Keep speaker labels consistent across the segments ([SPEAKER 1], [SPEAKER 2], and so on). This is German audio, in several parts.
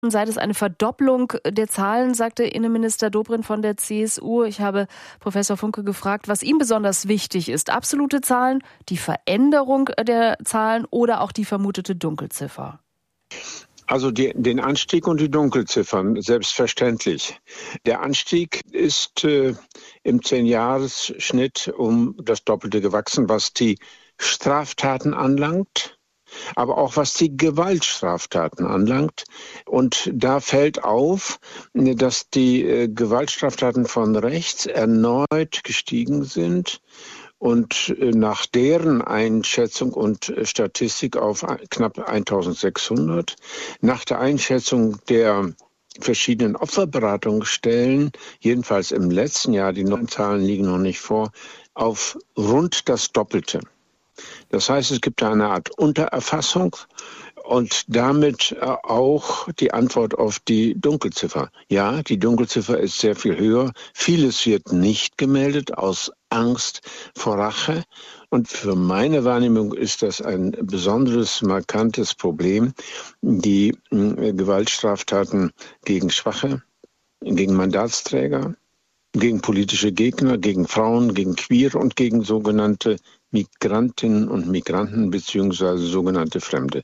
[SPEAKER 1] Sei es eine Verdopplung der Zahlen, sagte Innenminister Dobrindt von der CSU. Ich habe Professor Funke gefragt, was ihm besonders wichtig ist. Absolute Zahlen, die Veränderung der Zahlen oder auch die vermutete Dunkelziffer?
[SPEAKER 2] Also den Anstieg und die Dunkelziffern, selbstverständlich. Der Anstieg ist im 10-Jahres-Schnitt um das Doppelte gewachsen, was die Straftaten anlangt, aber auch was die Gewaltstraftaten anlangt. Und da fällt auf, dass die Gewaltstraftaten von rechts erneut gestiegen sind und nach deren Einschätzung und Statistik auf knapp 1600. Nach der Einschätzung der verschiedenen Opferberatungsstellen, jedenfalls im letzten Jahr, die neuen Zahlen liegen noch nicht vor, auf rund das Doppelte. Das heißt, es gibt eine Art Untererfassung und damit auch die Antwort auf die Dunkelziffer. Ja, die Dunkelziffer ist sehr viel höher. Vieles wird nicht gemeldet aus Angst vor Rache. Und für meine Wahrnehmung ist das ein besonderes, markantes Problem. Die Gewaltstraftaten gegen Schwache, gegen Mandatsträger, gegen politische Gegner, gegen Frauen, gegen Queer und gegen sogenannte Migrantinnen und Migranten beziehungsweise sogenannte Fremde.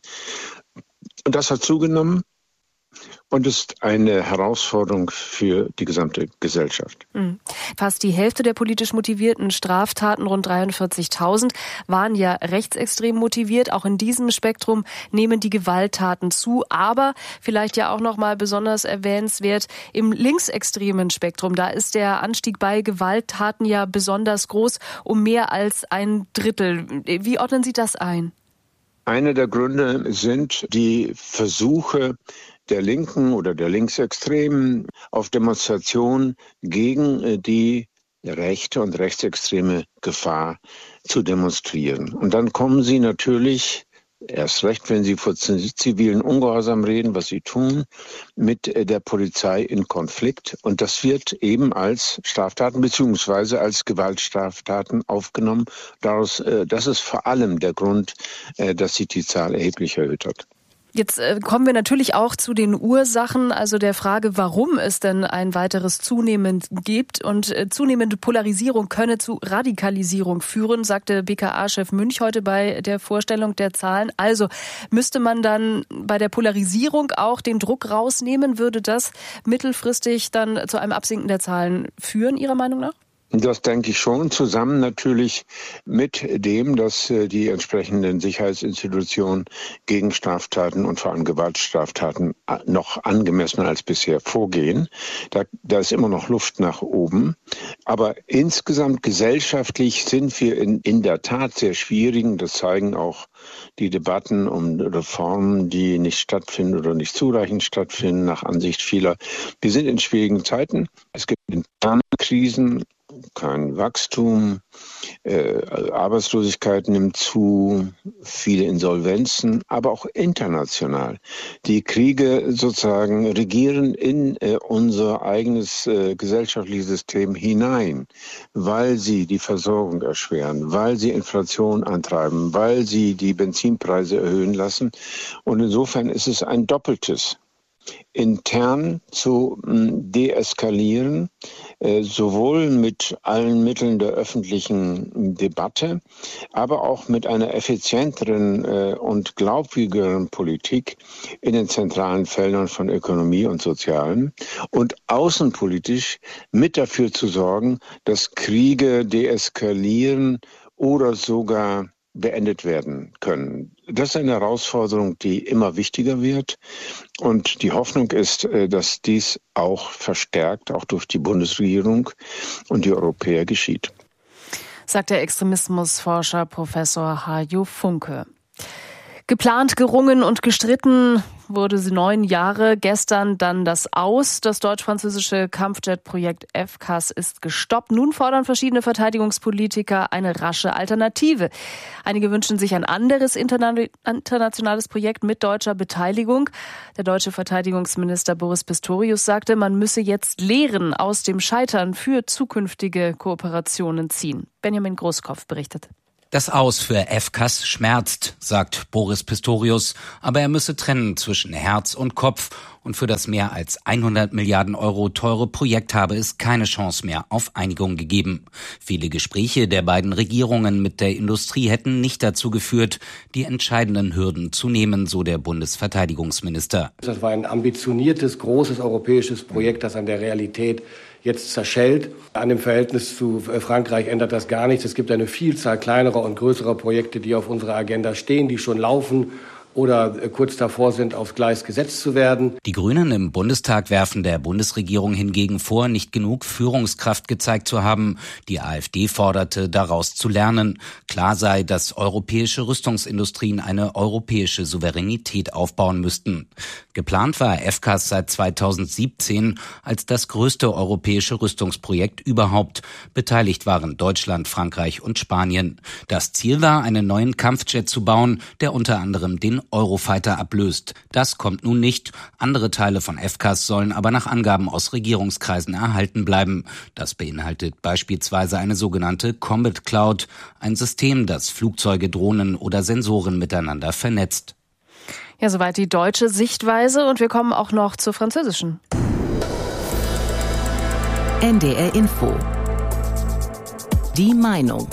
[SPEAKER 2] Und das hat zugenommen und ist eine Herausforderung für die gesamte Gesellschaft.
[SPEAKER 1] Fast die Hälfte der politisch motivierten Straftaten, rund 43.000, waren ja rechtsextrem motiviert. Auch in diesem Spektrum nehmen die Gewalttaten zu. Aber vielleicht ja auch noch mal besonders erwähnenswert im linksextremen Spektrum. Da ist der Anstieg bei Gewalttaten ja besonders groß, um mehr als ein Drittel. Wie ordnen Sie das ein?
[SPEAKER 2] Einer der Gründe sind die Versuche der Linken oder der Linksextremen auf Demonstrationen gegen die rechte und rechtsextreme Gefahr zu demonstrieren. Und dann kommen sie natürlich, erst recht, wenn sie vor zivilen Ungehorsam reden, was sie tun, mit der Polizei in Konflikt. Und das wird eben als Straftaten beziehungsweise als Gewaltstraftaten aufgenommen. Das ist vor allem der Grund, dass sich die Zahl erheblich erhöht hat.
[SPEAKER 1] Jetzt kommen wir natürlich auch zu den Ursachen, also der Frage, warum es denn ein weiteres Zunehmen gibt. Und zunehmende Polarisierung könne zu Radikalisierung führen, sagte BKA-Chef Münch heute bei der Vorstellung der Zahlen. Also müsste man dann bei der Polarisierung auch den Druck rausnehmen? Würde das mittelfristig dann zu einem Absinken der Zahlen führen, Ihrer Meinung nach?
[SPEAKER 2] Das denke ich schon, zusammen natürlich mit dem, dass die entsprechenden Sicherheitsinstitutionen gegen Straftaten und vor allem Gewaltstraftaten noch angemessener als bisher vorgehen. Da ist immer noch Luft nach oben. Aber insgesamt gesellschaftlich sind wir in der Tat sehr schwierigen, das zeigen auch die Debatten um Reformen, die nicht stattfinden oder nicht zureichend stattfinden, nach Ansicht vieler. Wir sind in schwierigen Zeiten. Es gibt interne Krisen, kein Wachstum, Arbeitslosigkeit nimmt zu, viele Insolvenzen, aber auch international. Die Kriege sozusagen regieren in unser eigenes gesellschaftliches System hinein, weil sie die Versorgung erschweren, weil sie Inflation antreiben, weil sie die Benzinpreise erhöhen lassen. Und insofern ist es ein Doppeltes. Intern zu deeskalieren, sowohl mit allen Mitteln der öffentlichen Debatte, aber auch mit einer effizienteren und glaubwürdigeren Politik in den zentralen Feldern von Ökonomie und Sozialem und außenpolitisch mit dafür zu sorgen, dass Kriege deeskalieren oder sogar beendet werden können. Das ist eine Herausforderung, die immer wichtiger wird. Und die Hoffnung ist, dass dies auch verstärkt, auch durch die Bundesregierung und die Europäer geschieht.
[SPEAKER 1] Sagt der Extremismusforscher Professor Hajo Funke. Geplant, gerungen und gestritten wurde sie 9 Jahre. Gestern dann das Aus. Das deutsch-französische Kampfjet-Projekt FCAS ist gestoppt. Nun fordern verschiedene Verteidigungspolitiker eine rasche Alternative. Einige wünschen sich ein anderes internationales Projekt mit deutscher Beteiligung. Der deutsche Verteidigungsminister Boris Pistorius sagte, man müsse jetzt Lehren aus dem Scheitern für zukünftige Kooperationen ziehen. Benjamin Großkopf berichtet.
[SPEAKER 3] Das Aus für FCAS schmerzt, sagt Boris Pistorius, aber er müsse trennen zwischen Herz und Kopf und für das mehr als 100 Milliarden Euro teure Projekt habe es keine Chance mehr auf Einigung gegeben. Viele Gespräche der beiden Regierungen mit der Industrie hätten nicht dazu geführt, die entscheidenden Hürden zu nehmen, so der Bundesverteidigungsminister.
[SPEAKER 4] Das war ein ambitioniertes, großes europäisches Projekt, das an der Realität jetzt zerschellt. An dem Verhältnis zu Frankreich ändert das gar nichts. Es gibt eine Vielzahl kleinerer und größerer Projekte, die auf unserer Agenda stehen, die schon laufen oder kurz davor sind, aufs Gleis gesetzt zu werden.
[SPEAKER 3] Die Grünen im Bundestag werfen der Bundesregierung hingegen vor, nicht genug Führungskraft gezeigt zu haben. Die AfD forderte, daraus zu lernen. Klar sei, dass europäische Rüstungsindustrien eine europäische Souveränität aufbauen müssten. Geplant war FCAS seit 2017 als das größte europäische Rüstungsprojekt überhaupt. Beteiligt waren Deutschland, Frankreich und Spanien. Das Ziel war, einen neuen Kampfjet zu bauen, der unter anderem den Eurofighter ablöst. Das kommt nun nicht. Andere Teile von FCAS sollen aber nach Angaben aus Regierungskreisen erhalten bleiben. Das beinhaltet beispielsweise eine sogenannte Combat Cloud, ein System, das Flugzeuge, Drohnen oder Sensoren miteinander vernetzt.
[SPEAKER 1] Ja, soweit die deutsche Sichtweise und wir kommen auch noch zur französischen.
[SPEAKER 5] NDR Info. Die Meinung.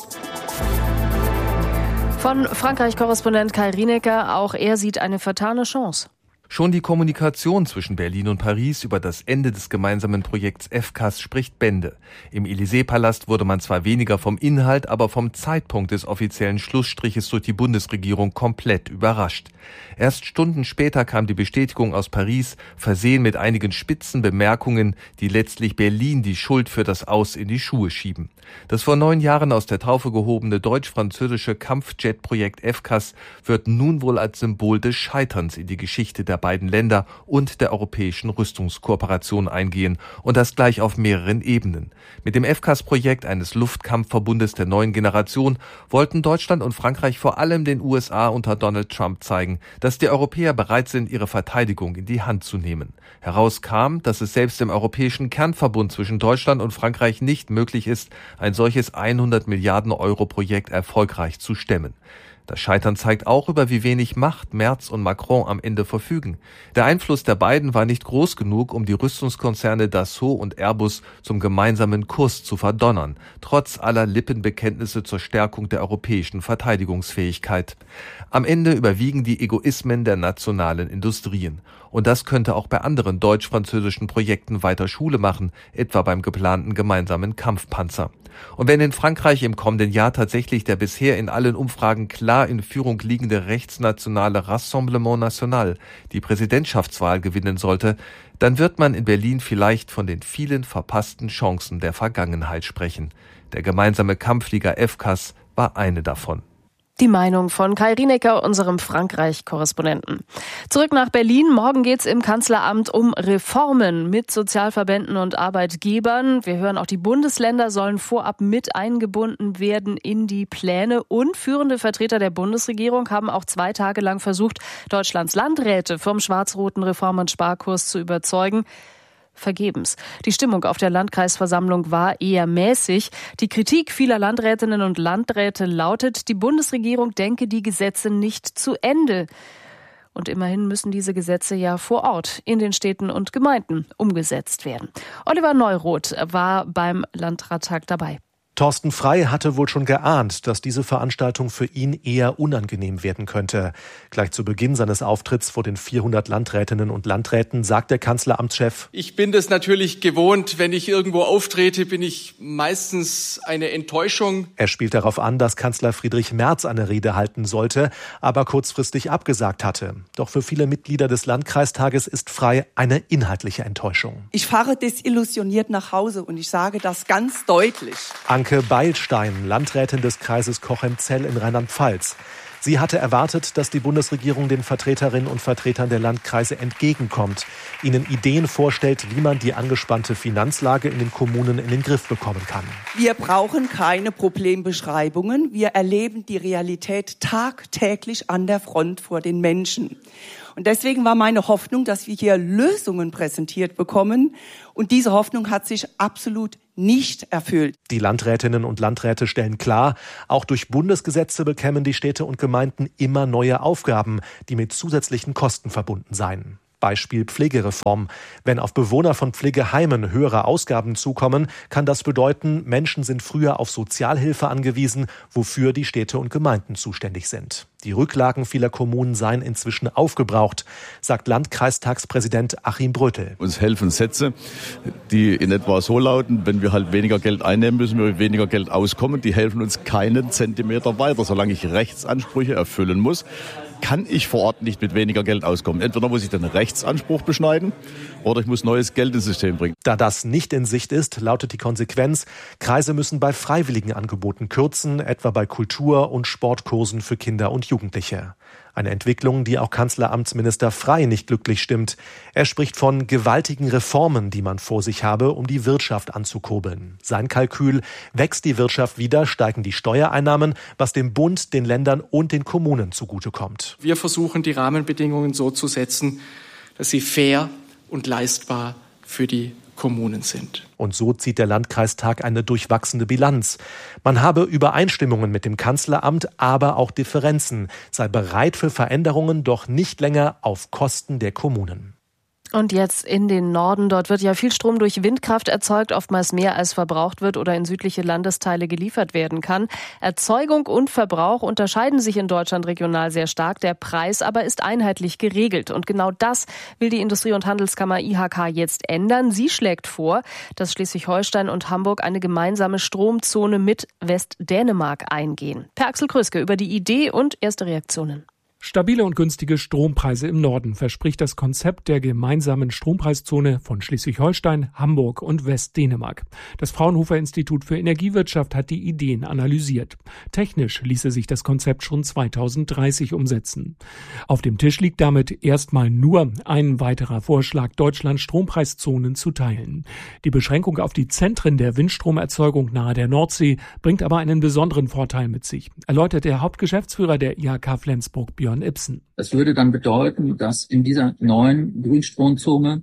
[SPEAKER 1] Von Frankreich-Korrespondent Kai Rienecker, auch er sieht eine vertane Chance.
[SPEAKER 6] Schon die Kommunikation zwischen Berlin und Paris über das Ende des gemeinsamen Projekts FCAS spricht Bände. Im Élysée-Palast wurde man zwar weniger vom Inhalt, aber vom Zeitpunkt des offiziellen Schlussstriches durch die Bundesregierung komplett überrascht. Erst Stunden später kam die Bestätigung aus Paris, versehen mit einigen spitzen Bemerkungen, die letztlich Berlin die Schuld für das Aus in die Schuhe schieben. Das vor 9 Jahren aus der Taufe gehobene deutsch-französische Kampfjet-Projekt FCAS wird nun wohl als Symbol des Scheiterns in die Geschichte der beiden Länder und der europäischen Rüstungskooperation eingehen und das gleich auf mehreren Ebenen. Mit dem FCAS-Projekt eines Luftkampfverbundes der neuen Generation wollten Deutschland und Frankreich vor allem den USA unter Donald Trump zeigen, dass die Europäer bereit sind, ihre Verteidigung in die Hand zu nehmen. Heraus kam, dass es selbst im europäischen Kernverbund zwischen Deutschland und Frankreich nicht möglich ist, ein solches 100 Milliarden Euro Projekt erfolgreich zu stemmen. Das Scheitern zeigt auch, über wie wenig Macht Merz und Macron am Ende verfügen. Der Einfluss der beiden war nicht groß genug, um die Rüstungskonzerne Dassault und Airbus zum gemeinsamen Kurs zu verdonnern, trotz aller Lippenbekenntnisse zur Stärkung der europäischen Verteidigungsfähigkeit. Am Ende überwiegen die Egoismen der nationalen Industrien. Und das könnte auch bei anderen deutsch-französischen Projekten weiter Schule machen, etwa beim geplanten gemeinsamen Kampfpanzer. Und wenn in Frankreich im kommenden Jahr tatsächlich der bisher in allen Umfragen klar in Führung liegende rechtsnationale Rassemblement National die Präsidentschaftswahl gewinnen sollte, dann wird man in Berlin vielleicht von den vielen verpassten Chancen der Vergangenheit sprechen. Der gemeinsame Kampfflieger FCAS war eine davon.
[SPEAKER 1] Die Meinung von Kai Rienecker, unserem Frankreich-Korrespondenten. Zurück nach Berlin. Morgen geht's im Kanzleramt um Reformen mit Sozialverbänden und Arbeitgebern. Wir hören auch, die Bundesländer sollen vorab mit eingebunden werden in die Pläne. Und führende Vertreter der Bundesregierung haben auch 2 Tage lang versucht, Deutschlands Landräte vom schwarz-roten Reform- und Sparkurs zu überzeugen. Vergebens. Die Stimmung auf der Landkreisversammlung war eher mäßig. Die Kritik vieler Landrätinnen und Landräte lautet, die Bundesregierung denke die Gesetze nicht zu Ende. Und immerhin müssen diese Gesetze ja vor Ort in den Städten und Gemeinden umgesetzt werden. Oliver Neuroth war beim Landratstag dabei.
[SPEAKER 7] Thorsten Frey hatte wohl schon geahnt, dass diese Veranstaltung für ihn eher unangenehm werden könnte. Gleich zu Beginn seines Auftritts vor den 400 Landrätinnen und Landräten sagt der Kanzleramtschef:
[SPEAKER 8] Ich bin das natürlich gewohnt, wenn ich irgendwo auftrete, bin ich meistens eine Enttäuschung.
[SPEAKER 7] Er spielt darauf an, dass Kanzler Friedrich Merz eine Rede halten sollte, aber kurzfristig abgesagt hatte. Doch für viele Mitglieder des Landkreistages ist Frey eine inhaltliche Enttäuschung.
[SPEAKER 9] Ich fahre desillusioniert nach Hause und ich sage das ganz deutlich.
[SPEAKER 7] Anke Beilstein, Landrätin des Kreises Cochem-Zell in Rheinland-Pfalz. Sie hatte erwartet, dass die Bundesregierung den Vertreterinnen und Vertretern der Landkreise entgegenkommt, ihnen Ideen vorstellt, wie man die angespannte Finanzlage in den Kommunen in den Griff bekommen kann.
[SPEAKER 9] Wir brauchen keine Problembeschreibungen. Wir erleben die Realität tagtäglich an der Front vor den Menschen. Und deswegen war meine Hoffnung, dass wir hier Lösungen präsentiert bekommen. Und diese Hoffnung hat sich absolut nicht erfüllt.
[SPEAKER 7] Die Landrätinnen und Landräte stellen klar, auch durch Bundesgesetze bekämen die Städte und Gemeinden immer neue Aufgaben, die mit zusätzlichen Kosten verbunden seien. Beispiel Pflegereform. Wenn auf Bewohner von Pflegeheimen höhere Ausgaben zukommen, kann das bedeuten, Menschen sind früher auf Sozialhilfe angewiesen, wofür die Städte und Gemeinden zuständig sind. Die Rücklagen vieler Kommunen seien inzwischen aufgebraucht, sagt Landkreistagspräsident Achim Brötel.
[SPEAKER 10] Uns helfen Sätze, die in etwa so lauten, wenn wir halt weniger Geld einnehmen, müssen wir mit weniger Geld auskommen. Die helfen uns keinen Zentimeter weiter. Solange ich Rechtsansprüche erfüllen muss, kann ich vor Ort nicht mit weniger Geld auskommen. Entweder muss ich den Rechtsanspruch beschneiden oder ich muss neues Geld ins System bringen.
[SPEAKER 7] Da das nicht in Sicht ist, lautet die Konsequenz, Kreise müssen bei freiwilligen Angeboten kürzen, etwa bei Kultur- und Sportkursen für Kinder und Jugendliche. Eine Entwicklung, die auch Kanzleramtsminister Frey nicht glücklich stimmt. Er spricht von gewaltigen Reformen, die man vor sich habe, um die Wirtschaft anzukurbeln. Sein Kalkül: wächst die Wirtschaft wieder, steigen die Steuereinnahmen, was dem Bund, den Ländern und den Kommunen zugutekommt.
[SPEAKER 8] Wir versuchen, die Rahmenbedingungen so zu setzen, dass sie fair und leistbar für die Kommunen sind.
[SPEAKER 7] Und so zieht der Landkreistag eine durchwachsene Bilanz. Man habe Übereinstimmungen mit dem Kanzleramt, aber auch Differenzen, sei bereit für Veränderungen, doch nicht länger auf Kosten der Kommunen.
[SPEAKER 1] Und jetzt in den Norden. Dort wird ja viel Strom durch Windkraft erzeugt, oftmals mehr als verbraucht wird oder in südliche Landesteile geliefert werden kann. Erzeugung und Verbrauch unterscheiden sich in Deutschland regional sehr stark. Der Preis aber ist einheitlich geregelt. Und genau das will die Industrie- und Handelskammer IHK jetzt ändern. Sie schlägt vor, dass Schleswig-Holstein und Hamburg eine gemeinsame Stromzone mit Westdänemark eingehen. Per Axel Kröske über die Idee und erste Reaktionen.
[SPEAKER 11] Stabile und günstige Strompreise im Norden verspricht das Konzept der gemeinsamen Strompreiszone von Schleswig-Holstein, Hamburg und Westdänemark. Das Fraunhofer Institut für Energiewirtschaft hat die Ideen analysiert. Technisch ließe sich das Konzept schon 2030 umsetzen. Auf dem Tisch liegt damit erstmal nur ein weiterer Vorschlag, Deutschland Strompreiszonen zu teilen. Die Beschränkung auf die Zentren der Windstromerzeugung nahe der Nordsee bringt aber einen besonderen Vorteil mit sich, erläutert der Hauptgeschäftsführer der IHK Flensburg, Björn Ibsen.
[SPEAKER 12] Das würde dann bedeuten, dass in dieser neuen Grünstromzone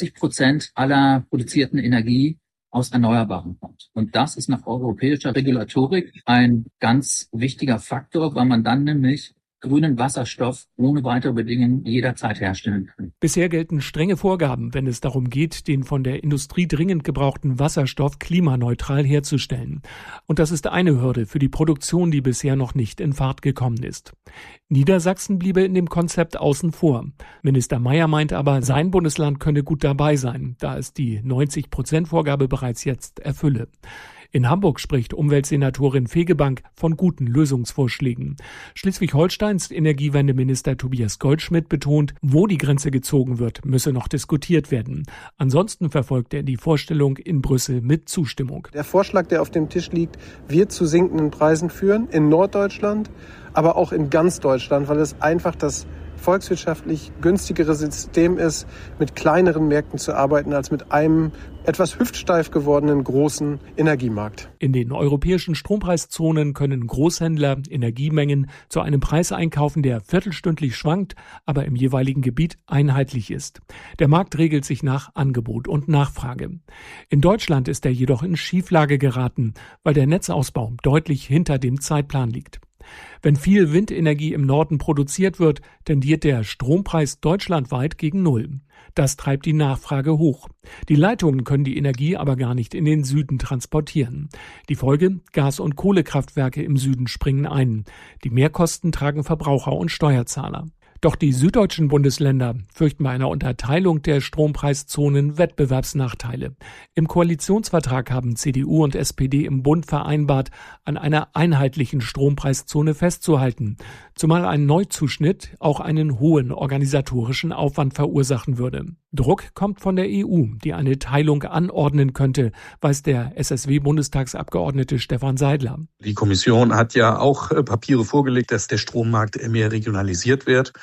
[SPEAKER 12] 90% aller produzierten Energie aus Erneuerbaren kommt. Und das ist nach europäischer Regulatorik ein ganz wichtiger Faktor, weil man dann nämlich grünen Wasserstoff ohne weitere Bedingungen jederzeit herstellen kann.
[SPEAKER 11] Bisher gelten strenge Vorgaben, wenn es darum geht, den von der Industrie dringend gebrauchten Wasserstoff klimaneutral herzustellen. Und das ist eine Hürde für die Produktion, die bisher noch nicht in Fahrt gekommen ist. Niedersachsen bliebe in dem Konzept außen vor. Minister Mayer meint aber, sein Bundesland könne gut dabei sein, da es die 90%-Vorgabe bereits jetzt erfülle. In Hamburg spricht Umweltsenatorin Fegebank von guten Lösungsvorschlägen. Schleswig-Holsteins Energiewendeminister Tobias Goldschmidt betont, wo die Grenze gezogen wird, müsse noch diskutiert werden. Ansonsten verfolgt er die Vorstellung in Brüssel mit Zustimmung.
[SPEAKER 13] Der Vorschlag, der auf dem Tisch liegt, wird zu sinkenden Preisen führen, in Norddeutschland, aber auch in ganz Deutschland, weil es einfach das volkswirtschaftlich günstigere System ist, mit kleineren Märkten zu arbeiten, als mit einem etwas hüftsteif gewordenen großen Energiemarkt.
[SPEAKER 11] In den europäischen Strompreiszonen können Großhändler Energiemengen zu einem Preis einkaufen, der viertelstündlich schwankt, aber im jeweiligen Gebiet einheitlich ist. Der Markt regelt sich nach Angebot und Nachfrage. In Deutschland ist er jedoch in Schieflage geraten, weil der Netzausbau deutlich hinter dem Zeitplan liegt. Wenn viel Windenergie im Norden produziert wird, tendiert der Strompreis deutschlandweit gegen Null. Das treibt die Nachfrage hoch. Die Leitungen können die Energie aber gar nicht in den Süden transportieren. Die Folge: Gas- und Kohlekraftwerke im Süden springen ein. Die Mehrkosten tragen Verbraucher und Steuerzahler. Doch die süddeutschen Bundesländer fürchten bei einer Unterteilung der Strompreiszonen Wettbewerbsnachteile. Im Koalitionsvertrag haben CDU und SPD im Bund vereinbart, an einer einheitlichen Strompreiszone festzuhalten, zumal ein Neuzuschnitt auch einen hohen organisatorischen Aufwand verursachen würde. Druck kommt von der EU, die eine Teilung anordnen könnte, weiß der SSW-Bundestagsabgeordnete Stefan Seidler.
[SPEAKER 14] Die Kommission hat ja auch Papiere vorgelegt, dass der Strommarkt mehr regionalisiert wird.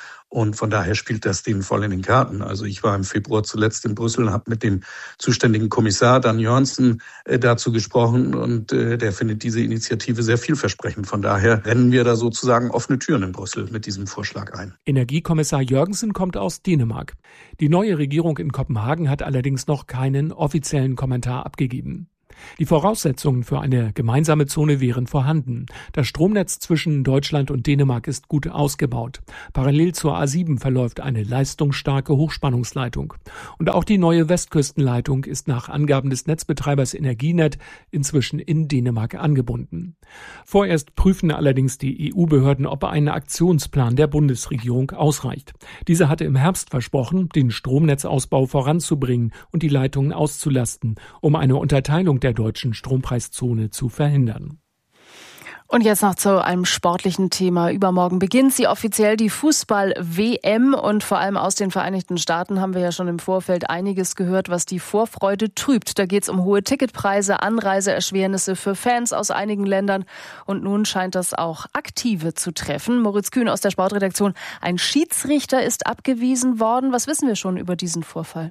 [SPEAKER 14] Und von daher spielt das denen voll in den Karten. Also ich war im Februar zuletzt in Brüssel und habe mit dem zuständigen Kommissar Dan Jørgensen dazu gesprochen und der findet diese Initiative sehr vielversprechend. Von daher rennen wir da sozusagen offene Türen in Brüssel mit diesem Vorschlag ein.
[SPEAKER 11] Energiekommissar Jørgensen kommt aus Dänemark. Die neue Regierung in Kopenhagen hat allerdings noch keinen offiziellen Kommentar abgegeben. Die Voraussetzungen für eine gemeinsame Zone wären vorhanden. Das Stromnetz zwischen Deutschland und Dänemark ist gut ausgebaut. Parallel zur A7 verläuft eine leistungsstarke Hochspannungsleitung. Und auch die neue Westküstenleitung ist nach Angaben des Netzbetreibers Energinet inzwischen in Dänemark angebunden. Vorerst prüfen allerdings die EU-Behörden, ob ein Aktionsplan der Bundesregierung ausreicht. Diese hatte im Herbst versprochen, den Stromnetzausbau voranzubringen und die Leitungen auszulasten, um eine Unterteilung der deutschen Strompreiszone zu verhindern.
[SPEAKER 1] Und jetzt noch zu einem sportlichen Thema. Übermorgen beginnt sie offiziell, die Fußball-WM. Und vor allem aus den Vereinigten Staaten haben wir ja schon im Vorfeld einiges gehört, was die Vorfreude trübt. Da geht es um hohe Ticketpreise, Anreiseerschwernisse für Fans aus einigen Ländern. Und nun scheint das auch Aktive zu treffen. Moritz Kühn aus der Sportredaktion. Ein Schiedsrichter ist abgewiesen worden. Was wissen wir schon über diesen Vorfall?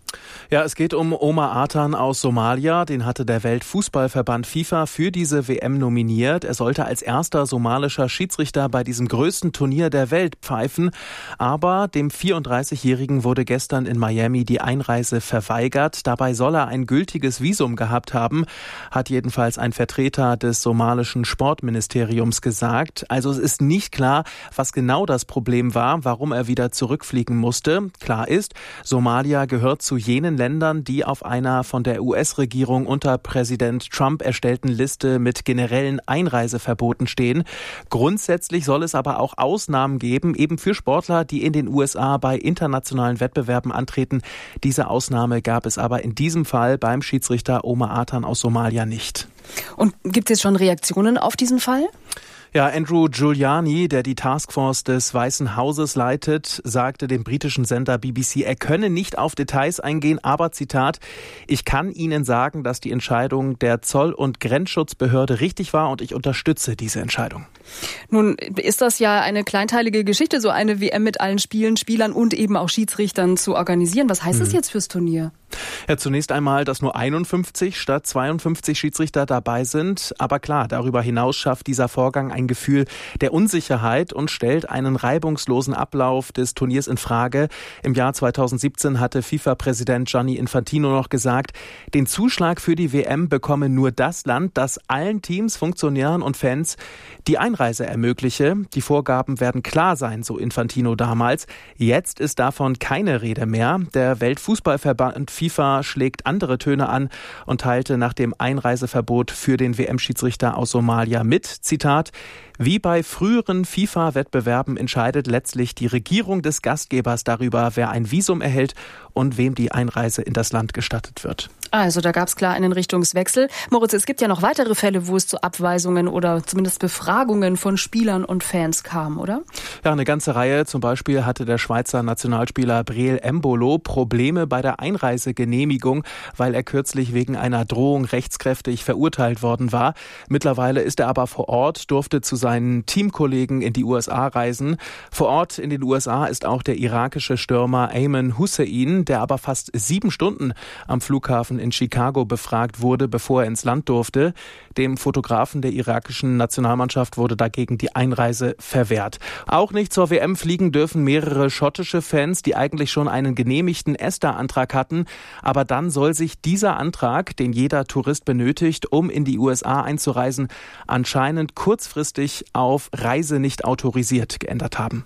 [SPEAKER 15] Ja, es geht um Omar Artan aus Somalia. Den hatte der Weltfußballverband FIFA für diese WM nominiert. Er sollte als erster somalischer Schiedsrichter bei diesem größten Turnier der Welt pfeifen. Aber dem 34-Jährigen wurde gestern in Miami die Einreise verweigert. Dabei soll er ein gültiges Visum gehabt haben, hat jedenfalls ein Vertreter des somalischen Sportministeriums gesagt. Also es ist nicht klar, was genau das Problem war, warum er wieder zurückfliegen musste. Klar ist, Somalia gehört zu jenen Ländern, die auf einer von der US-Regierung unter Präsident Trump erstellten Liste mit generellen Einreiseverboten stehen. Grundsätzlich soll es aber auch Ausnahmen geben, eben für Sportler, die in den USA bei internationalen Wettbewerben antreten. Diese Ausnahme gab es aber in diesem Fall beim Schiedsrichter Omar Artan aus Somalia nicht.
[SPEAKER 1] Und gibt es jetzt schon Reaktionen auf diesen Fall?
[SPEAKER 15] Ja, Andrew Giuliani, der die Taskforce des Weißen Hauses leitet, sagte dem britischen Sender BBC, er könne nicht auf Details eingehen, aber Zitat, ich kann Ihnen sagen, dass die Entscheidung der Zoll- und Grenzschutzbehörde richtig war und ich unterstütze diese Entscheidung.
[SPEAKER 1] Nun ist das ja eine kleinteilige Geschichte, so eine WM mit allen Spielern und eben auch Schiedsrichtern zu organisieren. Was heißt das jetzt fürs Turnier?
[SPEAKER 15] Ja, zunächst einmal, dass nur 51 statt 52 Schiedsrichter dabei sind. Aber klar, darüber hinaus schafft dieser Vorgang ein Gefühl der Unsicherheit und stellt einen reibungslosen Ablauf des Turniers in Frage. Im Jahr 2017 hatte FIFA-Präsident Gianni Infantino noch gesagt, den Zuschlag für die WM bekomme nur das Land, das allen Teams, Funktionären und Fans die Einreise ermögliche. Die Vorgaben werden klar sein, so Infantino damals. Jetzt ist davon keine Rede mehr. Der Weltfußballverband FIFA schlägt andere Töne an und teilte nach dem Einreiseverbot für den WM-Schiedsrichter aus Somalia mit, Zitat, wie bei früheren FIFA-Wettbewerben entscheidet letztlich die Regierung des Gastgebers darüber, wer ein Visum erhält und wem die Einreise in das Land gestattet wird.
[SPEAKER 1] Also da gab es klar einen Richtungswechsel. Moritz, es gibt ja noch weitere Fälle, wo es zu Abweisungen oder zumindest Befragungen von Spielern und Fans kam, oder?
[SPEAKER 15] Ja, eine ganze Reihe. Zum Beispiel hatte der Schweizer Nationalspieler Breel Embolo Probleme bei der Einreisegenehmigung, weil er kürzlich wegen einer Drohung rechtskräftig verurteilt worden war. Mittlerweile ist er aber vor Ort, durfte zu seinen Teamkollegen in die USA reisen. Vor Ort in den USA ist auch der irakische Stürmer Ayman Hussein, der aber fast 7 Stunden am Flughafen in Chicago befragt wurde, bevor er ins Land durfte. Dem Fotografen der irakischen Nationalmannschaft wurde dagegen die Einreise verwehrt. Auch nicht zur WM fliegen dürfen mehrere schottische Fans, die eigentlich schon einen genehmigten ESTA-Antrag hatten. Aber dann soll sich dieser Antrag, den jeder Tourist benötigt, um in die USA einzureisen, anscheinend kurzfristig auf Reise nicht autorisiert geändert haben.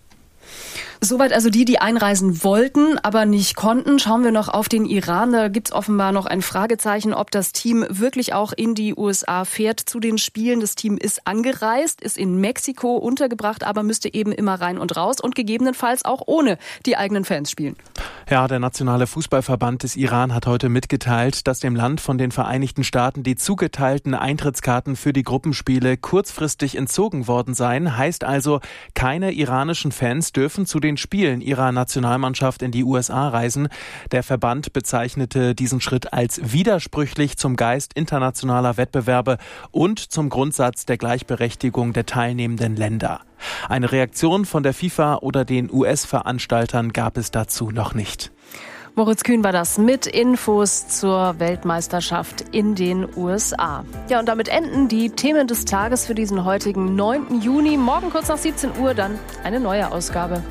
[SPEAKER 1] Soweit also die einreisen wollten, aber nicht konnten. Schauen wir noch auf den Iran. Da gibt es offenbar noch ein Fragezeichen, ob das Team wirklich auch in die USA fährt zu den Spielen. Das Team ist angereist, ist in Mexiko untergebracht, aber müsste eben immer rein und raus und gegebenenfalls auch ohne die eigenen Fans spielen.
[SPEAKER 15] Ja, der Nationale Fußballverband des Iran hat heute mitgeteilt, dass dem Land von den Vereinigten Staaten die zugeteilten Eintrittskarten für die Gruppenspiele kurzfristig entzogen worden seien. Heißt also, keine iranischen Fans dürfen dürfen zu den Spielen ihrer Nationalmannschaft in die USA reisen. Der Verband bezeichnete diesen Schritt als widersprüchlich zum Geist internationaler Wettbewerbe und zum Grundsatz der Gleichberechtigung der teilnehmenden Länder. Eine Reaktion von der FIFA oder den US-Veranstaltern gab es dazu noch nicht.
[SPEAKER 1] Moritz Kühn war das mit Infos zur Weltmeisterschaft in den USA. Ja, und damit enden die Themen des Tages für diesen heutigen 9. Juni. Morgen kurz nach 17 Uhr dann eine neue Ausgabe.